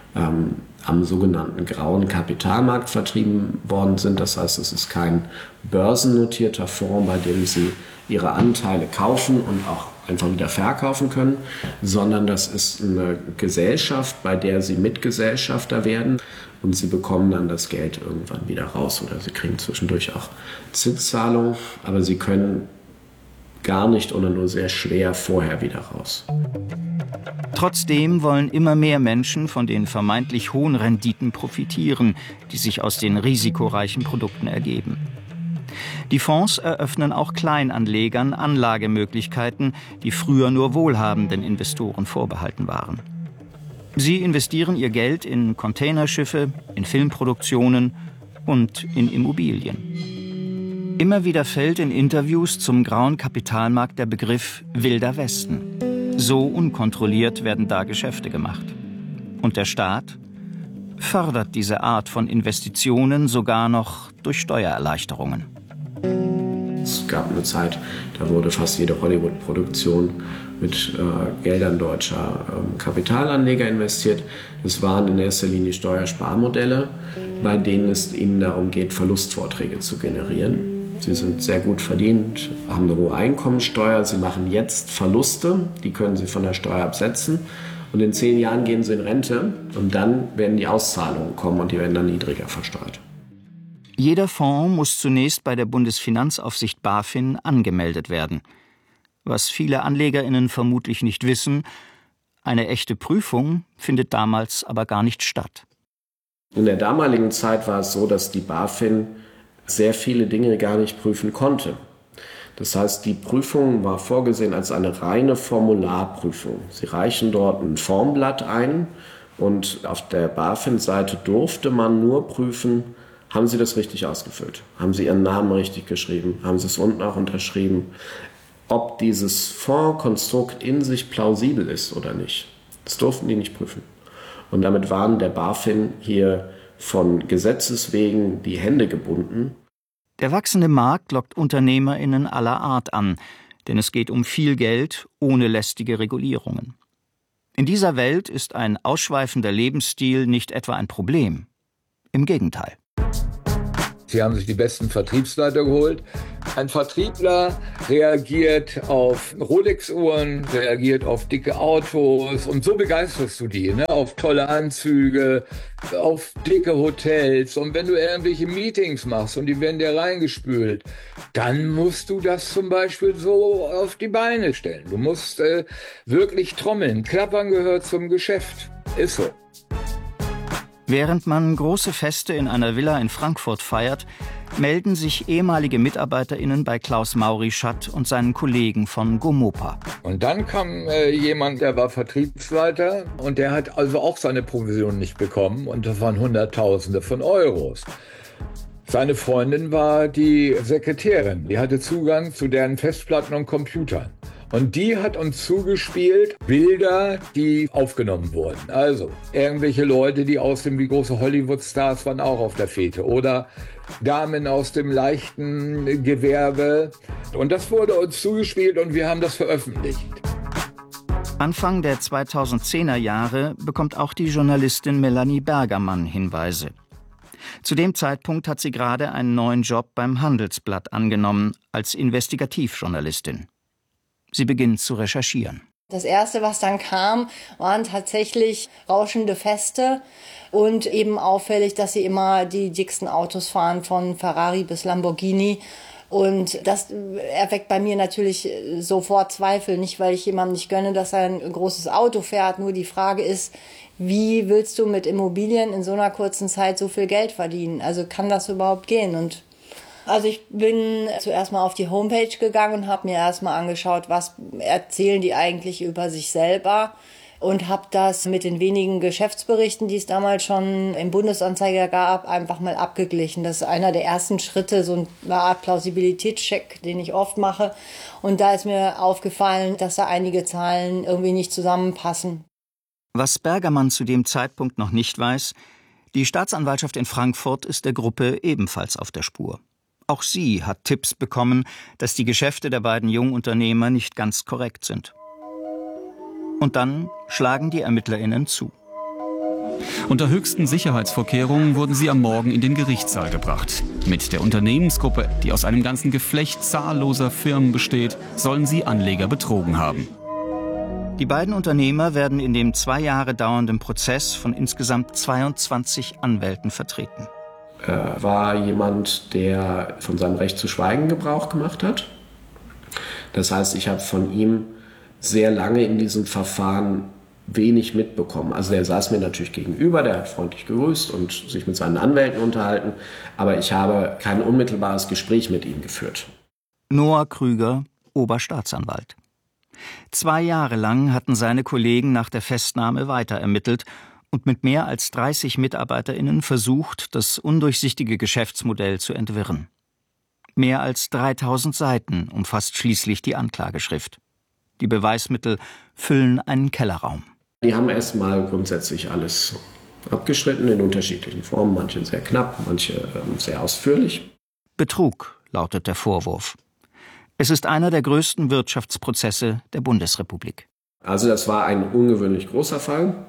am sogenannten grauen Kapitalmarkt vertrieben worden sind. Das heißt, es ist kein börsennotierter Fonds, bei dem Sie Ihre Anteile kaufen und auch einfach wieder verkaufen können, sondern das ist eine Gesellschaft, bei der Sie Mitgesellschafter werden und Sie bekommen dann das Geld irgendwann wieder raus oder Sie kriegen zwischendurch auch Zinszahlungen, aber Sie können gar nicht oder nur sehr schwer vorher wieder raus. Trotzdem wollen immer mehr Menschen von den vermeintlich hohen Renditen profitieren, die sich aus den risikoreichen Produkten ergeben. Die Fonds eröffnen auch Kleinanlegern Anlagemöglichkeiten, die früher nur wohlhabenden Investoren vorbehalten waren. Sie investieren ihr Geld in Containerschiffe, in Filmproduktionen und in Immobilien. Immer wieder fällt in Interviews zum grauen Kapitalmarkt der Begriff Wilder Westen. So unkontrolliert werden da Geschäfte gemacht. Und der Staat fördert diese Art von Investitionen sogar noch durch Steuererleichterungen. Es gab eine Zeit, da wurde fast jede Hollywood-Produktion mit Geldern deutscher Kapitalanleger investiert. Es waren in erster Linie Steuersparmodelle, bei denen es ihnen darum geht, Verlustvorträge zu generieren. Sie sind sehr gut verdient, haben eine hohe Einkommensteuer, sie machen jetzt Verluste, die können sie von der Steuer absetzen. Und in 10 Jahren gehen sie in Rente und dann werden die Auszahlungen kommen und die werden dann niedriger versteuert. Jeder Fonds muss zunächst bei der Bundesfinanzaufsicht BaFin angemeldet werden. Was viele AnlegerInnen vermutlich nicht wissen, eine echte Prüfung findet damals aber gar nicht statt. In der damaligen Zeit war es so, dass die BaFin sehr viele Dinge gar nicht prüfen konnte. Das heißt, die Prüfung war vorgesehen als eine reine Formularprüfung. Sie reichen dort ein Formblatt ein Und auf der BaFin-Seite durfte man nur prüfen, haben Sie das richtig ausgefüllt? Haben Sie Ihren Namen richtig geschrieben? Haben Sie es unten auch unterschrieben? Ob dieses Fondskonstrukt in sich plausibel ist oder nicht, das durften die nicht prüfen. Und damit waren der BaFin hier von Gesetzes wegen die Hände gebunden. Der wachsende Markt lockt UnternehmerInnen aller Art an, denn es geht um viel Geld ohne lästige Regulierungen. In dieser Welt ist ein ausschweifender Lebensstil nicht etwa ein Problem. Im Gegenteil. Sie haben sich die besten Vertriebsleiter geholt. Ein Vertriebler reagiert auf Rolex-Uhren, reagiert auf dicke Autos und so begeisterst du die, ne? Auf tolle Anzüge, auf dicke Hotels. Und wenn du irgendwelche Meetings machst und die werden dir reingespült, dann musst du das zum Beispiel so auf die Beine stellen. Du musst wirklich trommeln. Klappern gehört zum Geschäft. Ist so. Während man große Feste in einer Villa in Frankfurt feiert, melden sich ehemalige MitarbeiterInnen bei Klaus Maurischat und seinen Kollegen von Gomopa. Und dann kam jemand, der war Vertriebsleiter und der hat also auch seine Provision nicht bekommen und das waren Hunderttausende von Euros. Seine Freundin war die Sekretärin, die hatte Zugang zu deren Festplatten und Computern. Und die hat uns zugespielt Bilder, die aufgenommen wurden. Also irgendwelche Leute, die aussehen wie große Hollywood-Stars, waren auch auf der Fete. Oder Damen aus dem leichten Gewerbe. Und das wurde uns zugespielt und wir haben das veröffentlicht. Anfang der 2010er Jahre bekommt auch die Journalistin Melanie Bergermann Hinweise. Zu dem Zeitpunkt hat sie gerade einen neuen Job beim Handelsblatt angenommen, als Investigativjournalistin. Sie beginnt zu recherchieren. Das Erste, was dann kam, waren tatsächlich rauschende Feste und eben auffällig, dass sie immer die dicksten Autos fahren, von Ferrari bis Lamborghini. Und das erweckt bei mir natürlich sofort Zweifel. Nicht, weil ich jemandem nicht gönne, dass er ein großes Auto fährt. Nur die Frage ist, wie willst du mit Immobilien in so einer kurzen Zeit so viel Geld verdienen? Also kann das überhaupt gehen? Also ich bin zuerst mal auf die Homepage gegangen und habe mir erstmal angeschaut, was erzählen die eigentlich über sich selber und habe das mit den wenigen Geschäftsberichten, die es damals schon im Bundesanzeiger gab, einfach mal abgeglichen. Das ist einer der ersten Schritte, so eine Art Plausibilitätscheck, den ich oft mache. Und da ist mir aufgefallen, dass da einige Zahlen irgendwie nicht zusammenpassen. Was Bergermann zu dem Zeitpunkt noch nicht weiß, die Staatsanwaltschaft in Frankfurt ist der Gruppe ebenfalls auf der Spur. Auch sie hat Tipps bekommen, dass die Geschäfte der beiden Jungunternehmer nicht ganz korrekt sind. Und dann schlagen die ErmittlerInnen zu. Unter höchsten Sicherheitsvorkehrungen wurden sie am Morgen in den Gerichtssaal gebracht. Mit der Unternehmensgruppe, die aus einem ganzen Geflecht zahlloser Firmen besteht, sollen sie Anleger betrogen haben. Die beiden Unternehmer werden in dem 2 Jahre dauernden Prozess von insgesamt 22 Anwälten vertreten. Er war jemand, der von seinem Recht zu schweigen Gebrauch gemacht hat. Das heißt, ich habe von ihm sehr lange in diesem Verfahren wenig mitbekommen. Also der saß mir natürlich gegenüber, der hat freundlich gegrüßt und sich mit seinen Anwälten unterhalten, aber ich habe kein unmittelbares Gespräch mit ihm geführt. Noah Krüger, Oberstaatsanwalt. 2 Jahre lang hatten seine Kollegen nach der Festnahme weiter ermittelt und mit mehr als 30 MitarbeiterInnen versucht, das undurchsichtige Geschäftsmodell zu entwirren. Mehr als 3000 Seiten umfasst schließlich die Anklageschrift. Die Beweismittel füllen einen Kellerraum. Die haben erstmal grundsätzlich alles abgeschnitten in unterschiedlichen Formen, manche sehr knapp, manche sehr ausführlich. Betrug lautet der Vorwurf. Es ist einer der größten Wirtschaftsprozesse der Bundesrepublik. Also das war ein ungewöhnlich großer Fall.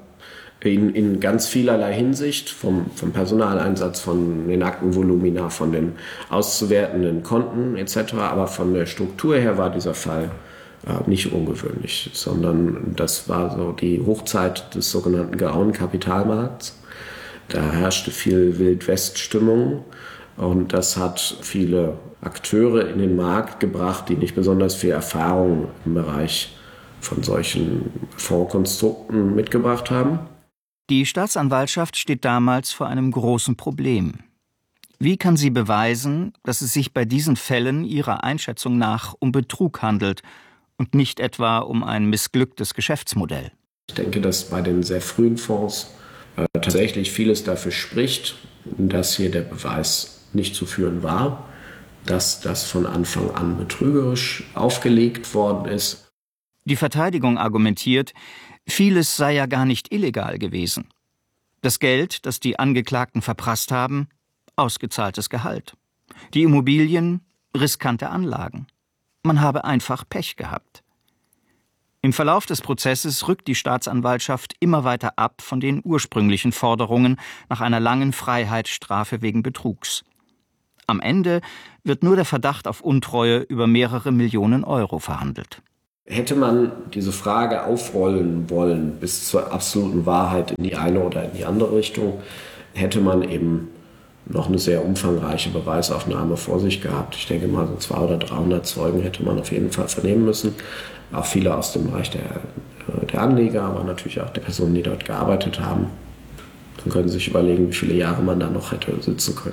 In ganz vielerlei Hinsicht, vom Personaleinsatz, von den Aktenvolumina, von den auszuwertenden Konten etc. Aber von der Struktur her war dieser Fall nicht ungewöhnlich, sondern das war so die Hochzeit des sogenannten grauen Kapitalmarkts. Da herrschte viel Wild-West-Stimmung und das hat viele Akteure in den Markt gebracht, die nicht besonders viel Erfahrung im Bereich von solchen Fondskonstrukten mitgebracht haben. Die Staatsanwaltschaft steht damals vor einem großen Problem. Wie kann sie beweisen, dass es sich bei diesen Fällen ihrer Einschätzung nach um Betrug handelt und nicht etwa um ein missglücktes Geschäftsmodell? Ich denke, dass bei den sehr frühen Fonds Tatsächlich vieles dafür spricht, dass hier der Beweis nicht zu führen war, dass das von Anfang an betrügerisch aufgelegt worden ist. Die Verteidigung argumentiert, vieles sei ja gar nicht illegal gewesen. Das Geld, das die Angeklagten verprasst haben, ausgezahltes Gehalt. Die Immobilien, riskante Anlagen. Man habe einfach Pech gehabt. Im Verlauf des Prozesses rückt die Staatsanwaltschaft immer weiter ab von den ursprünglichen Forderungen nach einer langen Freiheitsstrafe wegen Betrugs. Am Ende wird nur der Verdacht auf Untreue über mehrere Millionen Euro verhandelt. Hätte man diese Frage aufrollen wollen bis zur absoluten Wahrheit in die eine oder in die andere Richtung, hätte man eben noch eine sehr umfangreiche Beweisaufnahme vor sich gehabt. Ich denke mal, so 200 oder 300 Zeugen hätte man auf jeden Fall vernehmen müssen. Auch viele aus dem Bereich der Anleger, aber natürlich auch der Personen, die dort gearbeitet haben. Dann können Sie sich überlegen, wie viele Jahre man da noch hätte sitzen können.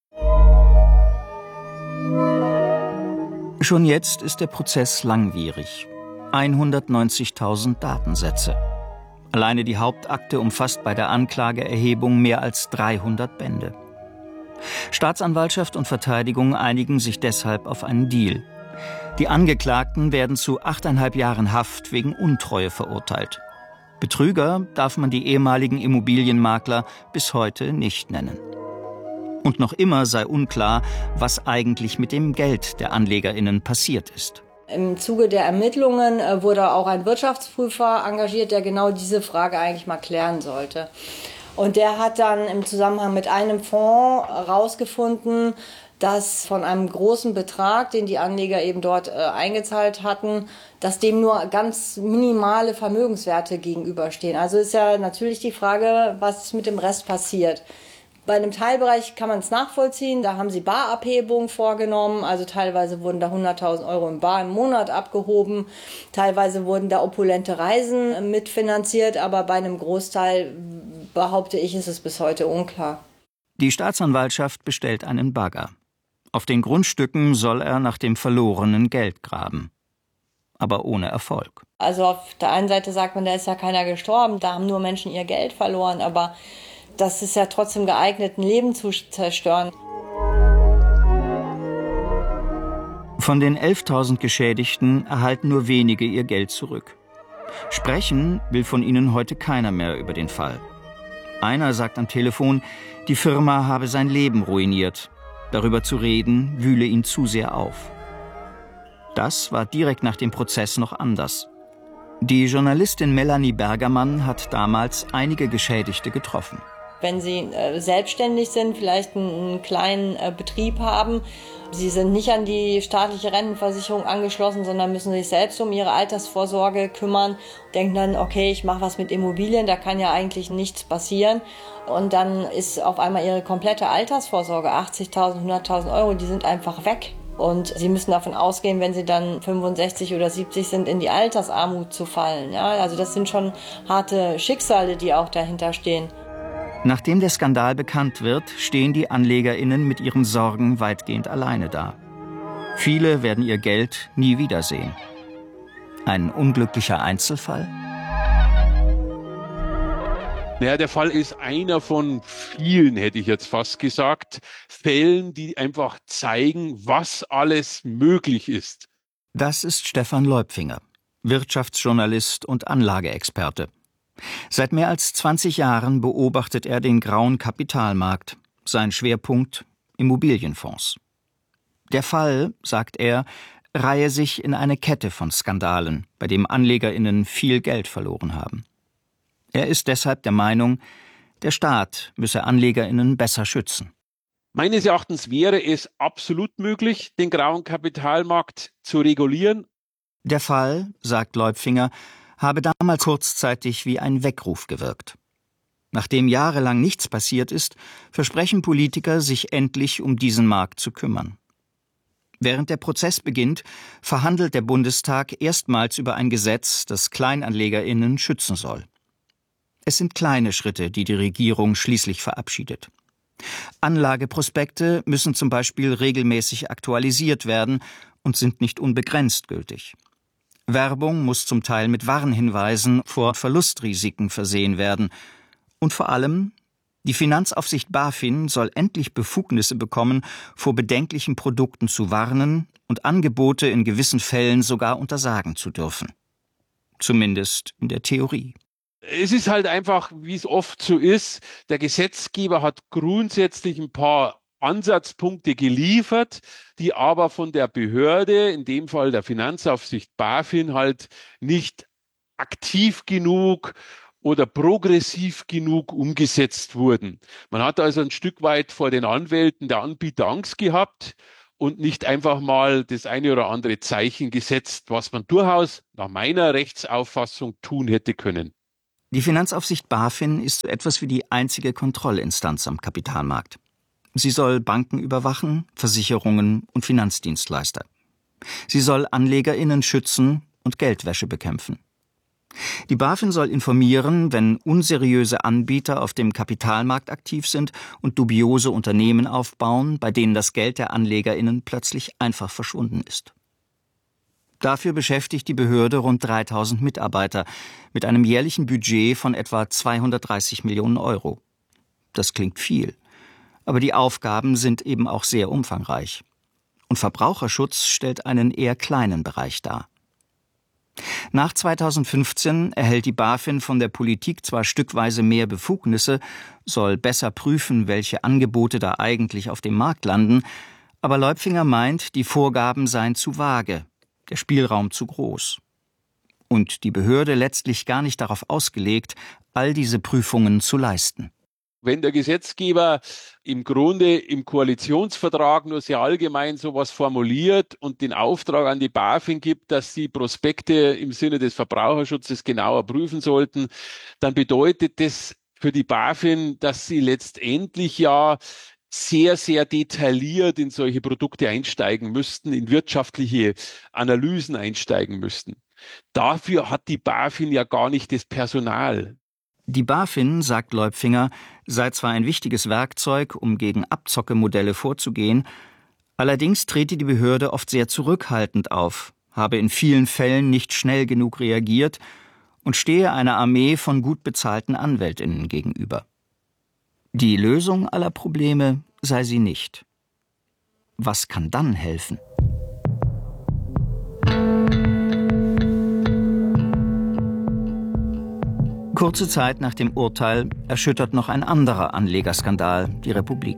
Schon jetzt ist der Prozess langwierig. 190.000 Datensätze. Alleine die Hauptakte umfasst bei der Anklageerhebung mehr als 300 Bände. Staatsanwaltschaft und Verteidigung einigen sich deshalb auf einen Deal. Die Angeklagten werden zu 8,5 Jahren Haft wegen Untreue verurteilt. Betrüger darf man die ehemaligen Immobilienmakler bis heute nicht nennen. Und noch immer sei unklar, was eigentlich mit dem Geld der AnlegerInnen passiert ist. Im Zuge der Ermittlungen wurde auch ein Wirtschaftsprüfer engagiert, der genau diese Frage eigentlich mal klären sollte. Und der hat dann im Zusammenhang mit einem Fonds herausgefunden, dass von einem großen Betrag, den die Anleger eben dort eingezahlt hatten, dass dem nur ganz minimale Vermögenswerte gegenüberstehen. Also ist ja natürlich die Frage, was mit dem Rest passiert. Bei einem Teilbereich kann man es nachvollziehen, da haben sie Barabhebungen vorgenommen, also teilweise wurden da 100.000 Euro in Bar im Monat abgehoben, teilweise wurden da opulente Reisen mitfinanziert, aber bei einem Großteil, behaupte ich, ist es bis heute unklar. Die Staatsanwaltschaft bestellt einen Bagger. Auf den Grundstücken soll er nach dem verlorenen Geld graben. Aber ohne Erfolg. Also auf der einen Seite sagt man, da ist ja keiner gestorben, da haben nur Menschen ihr Geld verloren, aber das ist ja trotzdem geeignet, ein Leben zu zerstören. Von den 11.000 Geschädigten erhalten nur wenige ihr Geld zurück. Sprechen will von ihnen heute keiner mehr über den Fall. Einer sagt am Telefon, die Firma habe sein Leben ruiniert. Darüber zu reden, wühle ihn zu sehr auf. Das war direkt nach dem Prozess noch anders. Die Journalistin Melanie Bergermann hat damals einige Geschädigte getroffen. Wenn sie selbstständig sind, vielleicht einen kleinen Betrieb haben, sie sind nicht an die staatliche Rentenversicherung angeschlossen, sondern müssen sich selbst um ihre Altersvorsorge kümmern, denken dann, okay, ich mache was mit Immobilien, da kann ja eigentlich nichts passieren. Und dann ist auf einmal ihre komplette Altersvorsorge, 80.000, 100.000 Euro, die sind einfach weg. Und sie müssen davon ausgehen, wenn sie dann 65 oder 70 sind, in die Altersarmut zu fallen. Ja, also das sind schon harte Schicksale, die auch dahinter stehen. Nachdem der Skandal bekannt wird, stehen die AnlegerInnen mit ihren Sorgen weitgehend alleine da. Viele werden ihr Geld nie wiedersehen. Ein unglücklicher Einzelfall? Naja, der Fall ist einer von vielen, hätte ich jetzt fast gesagt, Fällen, die einfach zeigen, was alles möglich ist. Das ist Stefan Leupfinger, Wirtschaftsjournalist und Anlageexperte. Seit mehr als 20 Jahren beobachtet er den grauen Kapitalmarkt, sein Schwerpunkt Immobilienfonds. Der Fall, sagt er, reihe sich in eine Kette von Skandalen, bei dem AnlegerInnen viel Geld verloren haben. Er ist deshalb der Meinung, der Staat müsse AnlegerInnen besser schützen. Meines Erachtens wäre es absolut möglich, den grauen Kapitalmarkt zu regulieren. Der Fall, sagt Leupfinger, habe damals kurzzeitig wie ein Weckruf gewirkt. Nachdem jahrelang nichts passiert ist, versprechen Politiker, sich endlich um diesen Markt zu kümmern. Während der Prozess beginnt, verhandelt der Bundestag erstmals über ein Gesetz, das KleinanlegerInnen schützen soll. Es sind kleine Schritte, die die Regierung schließlich verabschiedet. Anlageprospekte müssen zum Beispiel regelmäßig aktualisiert werden und sind nicht unbegrenzt gültig. Werbung muss zum Teil mit Warnhinweisen vor Verlustrisiken versehen werden. Und vor allem, die Finanzaufsicht BaFin soll endlich Befugnisse bekommen, vor bedenklichen Produkten zu warnen und Angebote in gewissen Fällen sogar untersagen zu dürfen. Zumindest in der Theorie. Es ist halt einfach, wie es oft so ist, der Gesetzgeber hat grundsätzlich ein paar Ansatzpunkte geliefert, die aber von der Behörde, in dem Fall der Finanzaufsicht BaFin, halt nicht aktiv genug oder progressiv genug umgesetzt wurden. Man hat also ein Stück weit vor den Anwälten der Anbieter Angst gehabt und nicht einfach mal das eine oder andere Zeichen gesetzt, was man durchaus nach meiner Rechtsauffassung tun hätte können. Die Finanzaufsicht BaFin ist so etwas wie die einzige Kontrollinstanz am Kapitalmarkt. Sie soll Banken überwachen, Versicherungen und Finanzdienstleister. Sie soll AnlegerInnen schützen und Geldwäsche bekämpfen. Die BaFin soll informieren, wenn unseriöse Anbieter auf dem Kapitalmarkt aktiv sind und dubiose Unternehmen aufbauen, bei denen das Geld der AnlegerInnen plötzlich einfach verschwunden ist. Dafür beschäftigt die Behörde rund 3000 Mitarbeiter mit einem jährlichen Budget von etwa 230 Millionen Euro. Das klingt viel, aber die Aufgaben sind eben auch sehr umfangreich. Und Verbraucherschutz stellt einen eher kleinen Bereich dar. Nach 2015 erhält die BaFin von der Politik zwar stückweise mehr Befugnisse, soll besser prüfen, welche Angebote da eigentlich auf dem Markt landen, aber Leupfinger meint, die Vorgaben seien zu vage, der Spielraum zu groß. Und die Behörde letztlich gar nicht darauf ausgelegt, all diese Prüfungen zu leisten. Wenn der Gesetzgeber im Grunde im Koalitionsvertrag nur sehr allgemein sowas formuliert und den Auftrag an die BaFin gibt, dass sie Prospekte im Sinne des Verbraucherschutzes genauer prüfen sollten, dann bedeutet das für die BaFin, dass sie letztendlich ja sehr, sehr detailliert in solche Produkte einsteigen müssten, in wirtschaftliche Analysen einsteigen müssten. Dafür hat die BaFin ja gar nicht das Personal. Die BaFin, sagt Leupfinger, sei zwar ein wichtiges Werkzeug, um gegen Abzockemodelle vorzugehen, allerdings trete die Behörde oft sehr zurückhaltend auf, habe in vielen Fällen nicht schnell genug reagiert und stehe einer Armee von gut bezahlten AnwältInnen gegenüber. Die Lösung aller Probleme sei sie nicht. Was kann dann helfen? Kurze Zeit nach dem Urteil erschüttert noch ein anderer Anlegerskandal die Republik.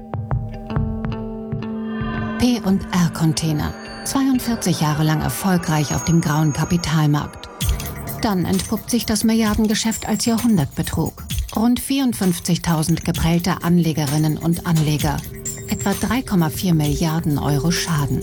P&R-Container. 42 Jahre lang erfolgreich auf dem grauen Kapitalmarkt. Dann entpuppt sich das Milliardengeschäft als Jahrhundertbetrug. Rund 54.000 geprellte Anlegerinnen und Anleger. Etwa 3,4 Milliarden Euro Schaden.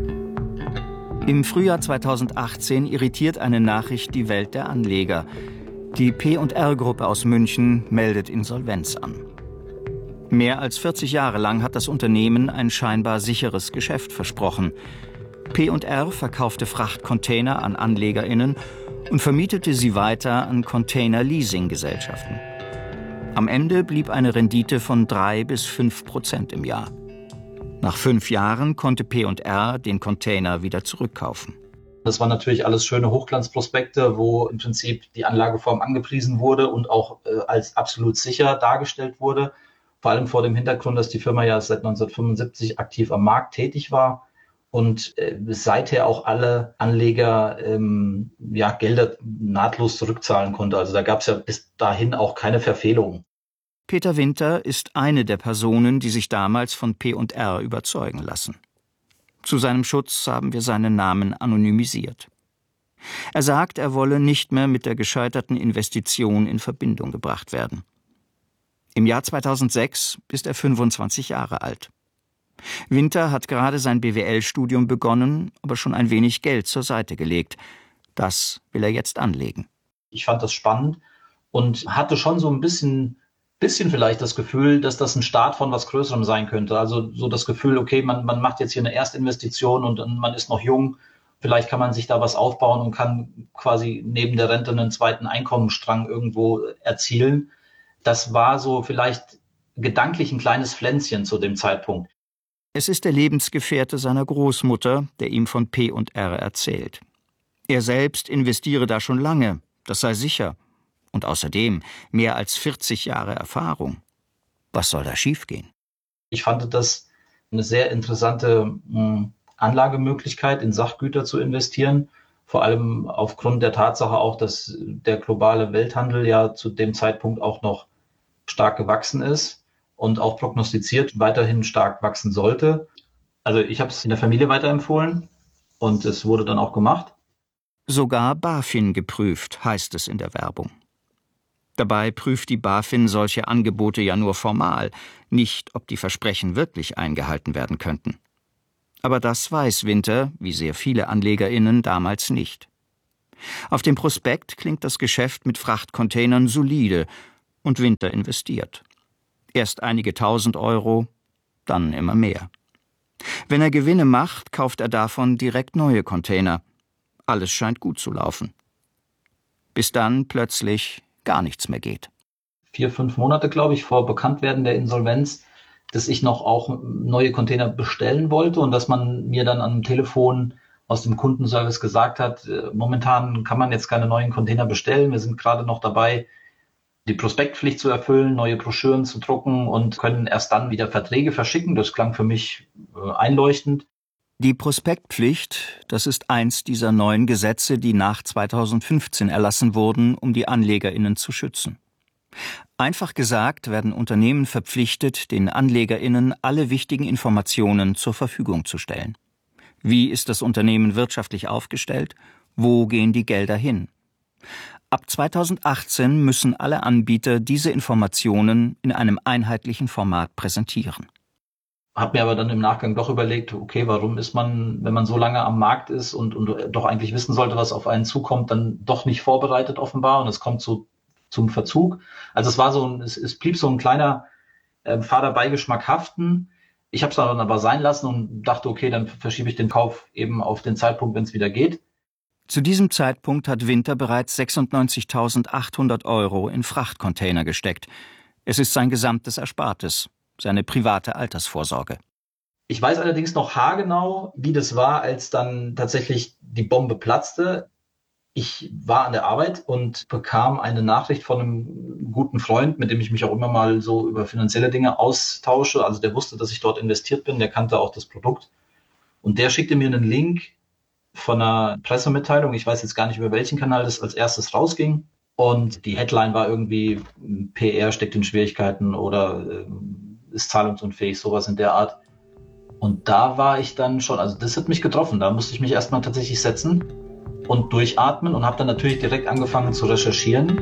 Im Frühjahr 2018 irritiert eine Nachricht die Welt der Anleger. Die P&R-Gruppe aus München meldet Insolvenz an. Mehr als 40 Jahre lang hat das Unternehmen ein scheinbar sicheres Geschäft versprochen. P&R verkaufte Frachtcontainer an AnlegerInnen und vermietete sie weiter an Container-Leasing-Gesellschaften. Am Ende blieb eine Rendite von 3-5% im Jahr. Nach 5 Jahren konnte P&R den Container wieder zurückkaufen. Das waren natürlich alles schöne Hochglanzprospekte, wo im Prinzip die Anlageform angepriesen wurde und auch als absolut sicher dargestellt wurde. Vor allem vor dem Hintergrund, dass die Firma ja seit 1975 aktiv am Markt tätig war und seither auch alle Anleger Gelder nahtlos zurückzahlen konnte. Also da gab es ja bis dahin auch keine Verfehlungen. Peter Winter ist eine der Personen, die sich damals von P&R überzeugen lassen. Zu seinem Schutz haben wir seinen Namen anonymisiert. Er sagt, er wolle nicht mehr mit der gescheiterten Investition in Verbindung gebracht werden. Im Jahr 2006 ist er 25 Jahre alt. Winter hat gerade sein BWL-Studium begonnen, aber schon ein wenig Geld zur Seite gelegt. Das will er jetzt anlegen. Ich fand das spannend und hatte schon so ein bisschen vielleicht das Gefühl, dass das ein Start von was Größerem sein könnte. Also so das Gefühl, okay, man macht jetzt hier eine Erstinvestition und man ist noch jung. Vielleicht kann man sich da was aufbauen und kann quasi neben der Rente einen zweiten Einkommensstrang irgendwo erzielen. Das war so vielleicht gedanklich ein kleines Pflänzchen zu dem Zeitpunkt. Es ist der Lebensgefährte seiner Großmutter, der ihm von P&R erzählt. Er selbst investiere da schon lange, das sei sicher. Und außerdem mehr als 40 Jahre Erfahrung. Was soll da schiefgehen? Ich fand das eine sehr interessante Anlagemöglichkeit, in Sachgüter zu investieren. Vor allem aufgrund der Tatsache auch, dass der globale Welthandel ja zu dem Zeitpunkt auch noch stark gewachsen ist und auch prognostiziert weiterhin stark wachsen sollte. Also ich habe es in der Familie weiterempfohlen und es wurde dann auch gemacht. Sogar BaFin geprüft, heißt es in der Werbung. Dabei prüft die BaFin solche Angebote ja nur formal, nicht, ob die Versprechen wirklich eingehalten werden könnten. Aber das weiß Winter, wie sehr viele AnlegerInnen, damals nicht. Auf dem Prospekt klingt das Geschäft mit Frachtcontainern solide und Winter investiert. Erst einige 1.000 Euro, dann immer mehr. Wenn er Gewinne macht, kauft er davon direkt neue Container. Alles scheint gut zu laufen. Bis dann plötzlich gar nichts mehr geht. 4-5 Monate, glaube ich, vor Bekanntwerden der Insolvenz, dass ich noch auch neue Container bestellen wollte und dass man mir dann am Telefon aus dem Kundenservice gesagt hat, momentan kann man jetzt keine neuen Container bestellen. Wir sind gerade noch dabei, die Prospektpflicht zu erfüllen, neue Broschüren zu drucken und können erst dann wieder Verträge verschicken. Das klang für mich einleuchtend. Die Prospektpflicht, das ist eins dieser neuen Gesetze, die nach 2015 erlassen wurden, um die AnlegerInnen zu schützen. Einfach gesagt werden Unternehmen verpflichtet, den AnlegerInnen alle wichtigen Informationen zur Verfügung zu stellen. Wie ist das Unternehmen wirtschaftlich aufgestellt? Wo gehen die Gelder hin? Ab 2018 müssen alle Anbieter diese Informationen in einem einheitlichen Format präsentieren. Habe mir aber dann im Nachgang doch überlegt, okay, warum ist man, wenn man so lange am Markt ist und doch eigentlich wissen sollte, was auf einen zukommt, dann doch nicht vorbereitet offenbar und es kommt so zum Verzug. Also es blieb so ein kleiner fader Beigeschmack haften. Ich habe es dann aber sein lassen und dachte, okay, dann verschiebe ich den Kauf eben auf den Zeitpunkt, wenn es wieder geht. Zu diesem Zeitpunkt hat Winter bereits 96.800 Euro in Frachtcontainer gesteckt. Es ist sein gesamtes Erspartes, seine private Altersvorsorge. Ich weiß allerdings noch haargenau, wie das war, als dann tatsächlich die Bombe platzte. Ich war an der Arbeit und bekam eine Nachricht von einem guten Freund, mit dem ich mich auch immer mal so über finanzielle Dinge austausche. Also der wusste, dass ich dort investiert bin, der kannte auch das Produkt. Und der schickte mir einen Link von einer Pressemitteilung. Ich weiß jetzt gar nicht, über welchen Kanal das als erstes rausging. Und die Headline war irgendwie, PR steckt in Schwierigkeiten oder ist zahlungsunfähig, sowas in der Art. Und da war ich dann schon, also das hat mich getroffen. Da musste ich mich erstmal tatsächlich setzen und durchatmen und habe dann natürlich direkt angefangen zu recherchieren.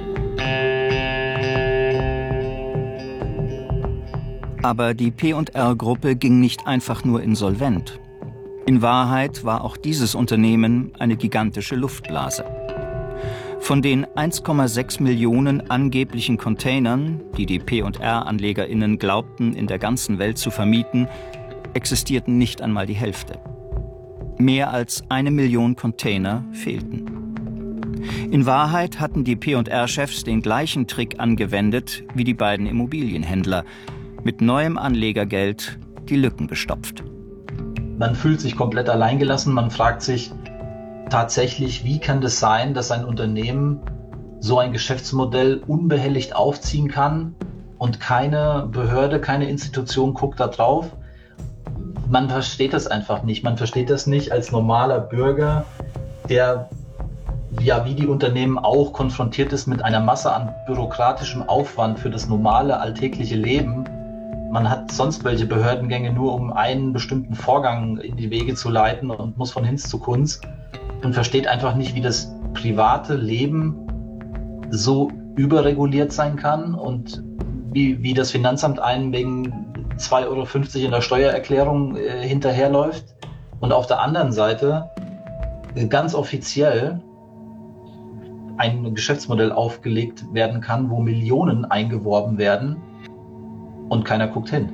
Aber die P&R-Gruppe ging nicht einfach nur insolvent. In Wahrheit war auch dieses Unternehmen eine gigantische Luftblase. Von den 1,6 Millionen angeblichen Containern, die die P&R-AnlegerInnen glaubten, in der ganzen Welt zu vermieten, existierten nicht einmal die Hälfte. Mehr als 1 Million Container fehlten. In Wahrheit hatten die P&R-Chefs den gleichen Trick angewendet wie die beiden Immobilienhändler, mit neuem Anlegergeld die Lücken gestopft. Man fühlt sich komplett alleingelassen, man fragt sich tatsächlich, wie kann das sein, dass ein Unternehmen so ein Geschäftsmodell unbehelligt aufziehen kann und keine Behörde, keine Institution guckt da drauf. Man versteht das einfach nicht. Man versteht das nicht als normaler Bürger, der ja wie die Unternehmen auch konfrontiert ist mit einer Masse an bürokratischem Aufwand für das normale alltägliche Leben. Man hat sonst welche Behördengänge nur, um einen bestimmten Vorgang in die Wege zu leiten und muss von Hinz zu Kunz und versteht einfach nicht, wie das private Leben so überreguliert sein kann und wie das Finanzamt einen wegen 2,50 Euro in der Steuererklärung hinterherläuft und auf der anderen Seite ganz offiziell ein Geschäftsmodell aufgelegt werden kann, wo Millionen eingeworben werden und keiner guckt hin.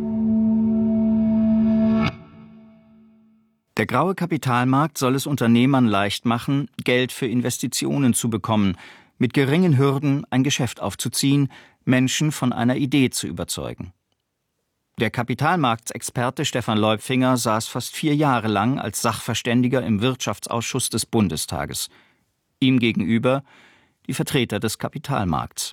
Der graue Kapitalmarkt soll es Unternehmern leicht machen, Geld für Investitionen zu bekommen, mit geringen Hürden ein Geschäft aufzuziehen, Menschen von einer Idee zu überzeugen. Der Kapitalmarktexperte Stefan Leupfinger saß fast 4 Jahre lang als Sachverständiger im Wirtschaftsausschuss des Bundestages. Ihm gegenüber die Vertreter des Kapitalmarkts.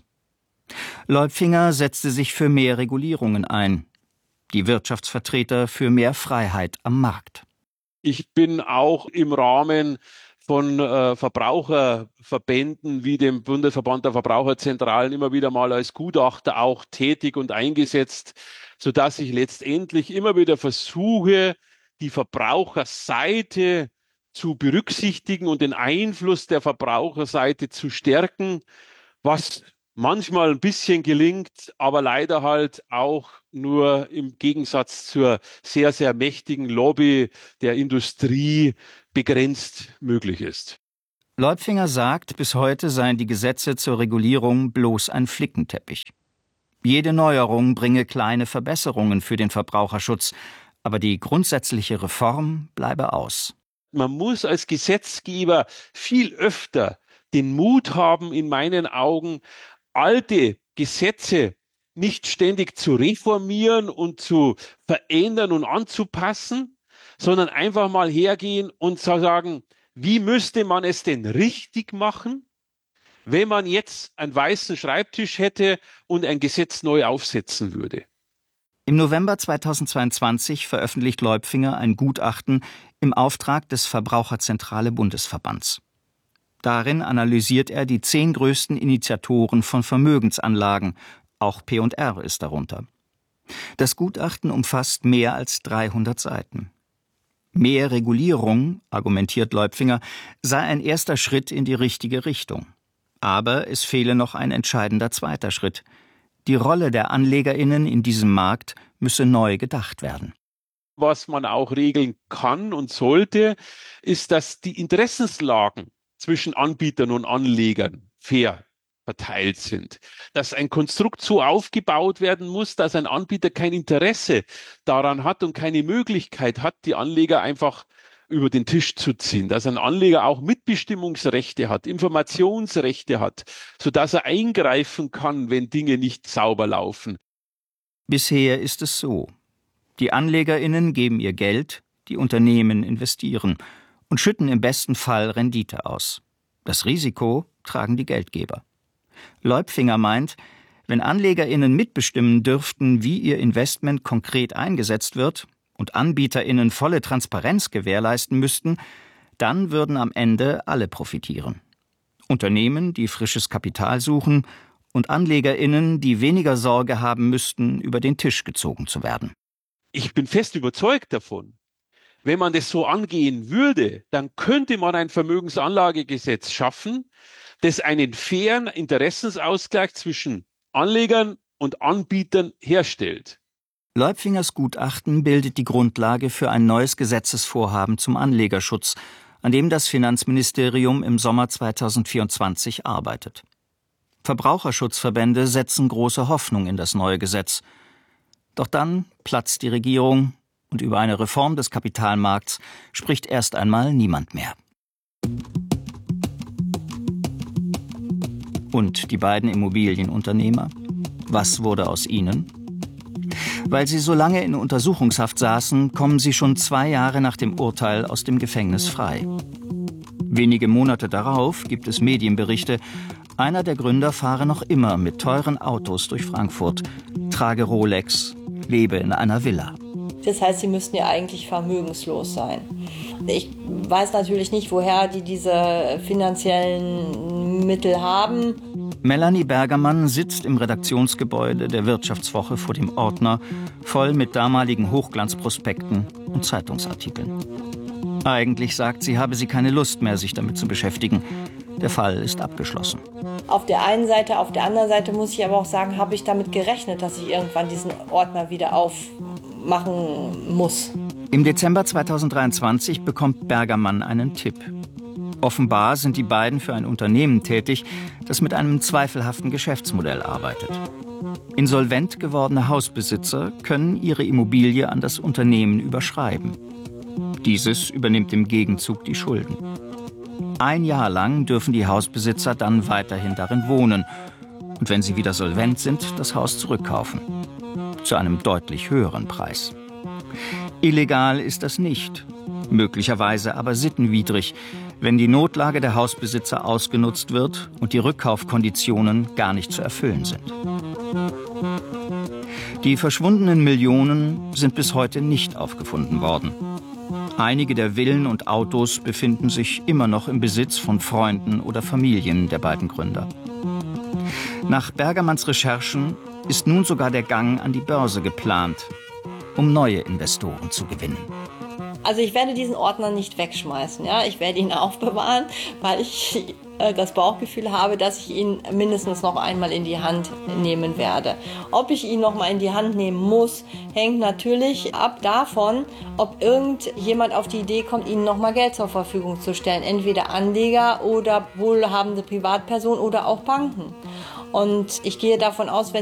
Leupfinger setzte sich für mehr Regulierungen ein, die Wirtschaftsvertreter für mehr Freiheit am Markt. Ich bin auch im Rahmen von Verbraucherverbänden wie dem Bundesverband der Verbraucherzentralen immer wieder mal als Gutachter auch tätig und eingesetzt, sodass ich letztendlich immer wieder versuche, die Verbraucherseite zu berücksichtigen und den Einfluss der Verbraucherseite zu stärken, was manchmal ein bisschen gelingt, aber leider halt auch nur im Gegensatz zur sehr, sehr mächtigen Lobby der Industrie begrenzt möglich ist. Leupfinger sagt, bis heute seien die Gesetze zur Regulierung bloß ein Flickenteppich. Jede Neuerung bringe kleine Verbesserungen für den Verbraucherschutz, aber die grundsätzliche Reform bleibe aus. Man muss als Gesetzgeber viel öfter den Mut haben, in meinen Augen, alte Gesetze nicht ständig zu reformieren und zu verändern und anzupassen, sondern einfach mal hergehen und sagen, wie müsste man es denn richtig machen, wenn man jetzt einen weißen Schreibtisch hätte und ein Gesetz neu aufsetzen würde. Im November 2022 veröffentlicht Leupfinger ein Gutachten im Auftrag des Verbraucherzentrale Bundesverbands. Darin analysiert er die 10 größten Initiatoren von Vermögensanlagen, auch P&R ist darunter. Das Gutachten umfasst mehr als 300 Seiten. Mehr Regulierung, argumentiert Leupfinger, sei ein erster Schritt in die richtige Richtung. Aber es fehle noch ein entscheidender zweiter Schritt. Die Rolle der AnlegerInnen in diesem Markt müsse neu gedacht werden. Was man auch regeln kann und sollte, ist, dass die Interessenslagen zwischen Anbietern und Anlegern fair verteilt sind. Dass ein Konstrukt so aufgebaut werden muss, dass ein Anbieter kein Interesse daran hat und keine Möglichkeit hat, die Anleger einfach über den Tisch zu ziehen. Dass ein Anleger auch Mitbestimmungsrechte hat, Informationsrechte hat, sodass er eingreifen kann, wenn Dinge nicht sauber laufen. Bisher ist es so. Die AnlegerInnen geben ihr Geld, die Unternehmen investieren und schütten im besten Fall Rendite aus. Das Risiko tragen die Geldgeber. Leupfinger meint, wenn AnlegerInnen mitbestimmen dürften, wie ihr Investment konkret eingesetzt wird und AnbieterInnen volle Transparenz gewährleisten müssten, dann würden am Ende alle profitieren. Unternehmen, die frisches Kapital suchen, und AnlegerInnen, die weniger Sorge haben müssten, über den Tisch gezogen zu werden. Ich bin fest überzeugt davon, wenn man das so angehen würde, dann könnte man ein Vermögensanlagegesetz schaffen, das einen fairen Interessensausgleich zwischen Anlegern und Anbietern herstellt. Leupfingers Gutachten bildet die Grundlage für ein neues Gesetzesvorhaben zum Anlegerschutz, an dem das Finanzministerium im Sommer 2024 arbeitet. Verbraucherschutzverbände setzen große Hoffnung in das neue Gesetz. Doch dann platzt die Regierung und über eine Reform des Kapitalmarkts spricht erst einmal niemand mehr. Und die beiden Immobilienunternehmer? Was wurde aus ihnen? Weil sie so lange in Untersuchungshaft saßen, kommen sie schon 2 Jahre nach dem Urteil aus dem Gefängnis frei. Wenige Monate darauf gibt es Medienberichte, einer der Gründer fahre noch immer mit teuren Autos durch Frankfurt, trage Rolex, lebe in einer Villa. Das heißt, sie müssten ja eigentlich vermögenslos sein. Ich weiß natürlich nicht, woher die diese finanziellen Mittel haben. Melanie Bergermann sitzt im Redaktionsgebäude der Wirtschaftswoche vor dem Ordner, voll mit damaligen Hochglanzprospekten und Zeitungsartikeln. Eigentlich sagt sie, habe sie keine Lust mehr, sich damit zu beschäftigen. Der Fall ist abgeschlossen. Auf der einen Seite, auf der anderen Seite muss ich aber auch sagen, habe ich damit gerechnet, dass ich irgendwann diesen Ordner wieder aufmachen muss. Im Dezember 2023 bekommt Bergermann einen Tipp. Offenbar sind die beiden für ein Unternehmen tätig, das mit einem zweifelhaften Geschäftsmodell arbeitet. Insolvent gewordene Hausbesitzer können ihre Immobilie an das Unternehmen überschreiben. Dieses übernimmt im Gegenzug die Schulden. 1 Jahr lang dürfen die Hausbesitzer dann weiterhin darin wohnen und wenn sie wieder solvent sind, das Haus zurückkaufen. Zu einem deutlich höheren Preis. Illegal ist das nicht, möglicherweise aber sittenwidrig, wenn die Notlage der Hausbesitzer ausgenutzt wird und die Rückkaufkonditionen gar nicht zu erfüllen sind. Die verschwundenen Millionen sind bis heute nicht aufgefunden worden. Einige der Villen und Autos befinden sich immer noch im Besitz von Freunden oder Familien der beiden Gründer. Nach Bergermanns Recherchen ist nun sogar der Gang an die Börse geplant, um neue Investoren zu gewinnen. Also ich werde diesen Ordner nicht wegschmeißen, ja? Ich werde ihn aufbewahren, weil ich das Bauchgefühl habe, dass ich ihn mindestens noch einmal in die Hand nehmen werde. Ob ich ihn noch mal in die Hand nehmen muss, hängt natürlich ab davon, ob irgendjemand auf die Idee kommt, ihnen noch mal Geld zur Verfügung zu stellen. Entweder Anleger oder wohlhabende Privatpersonen oder auch Banken. Und ich gehe davon aus, wenn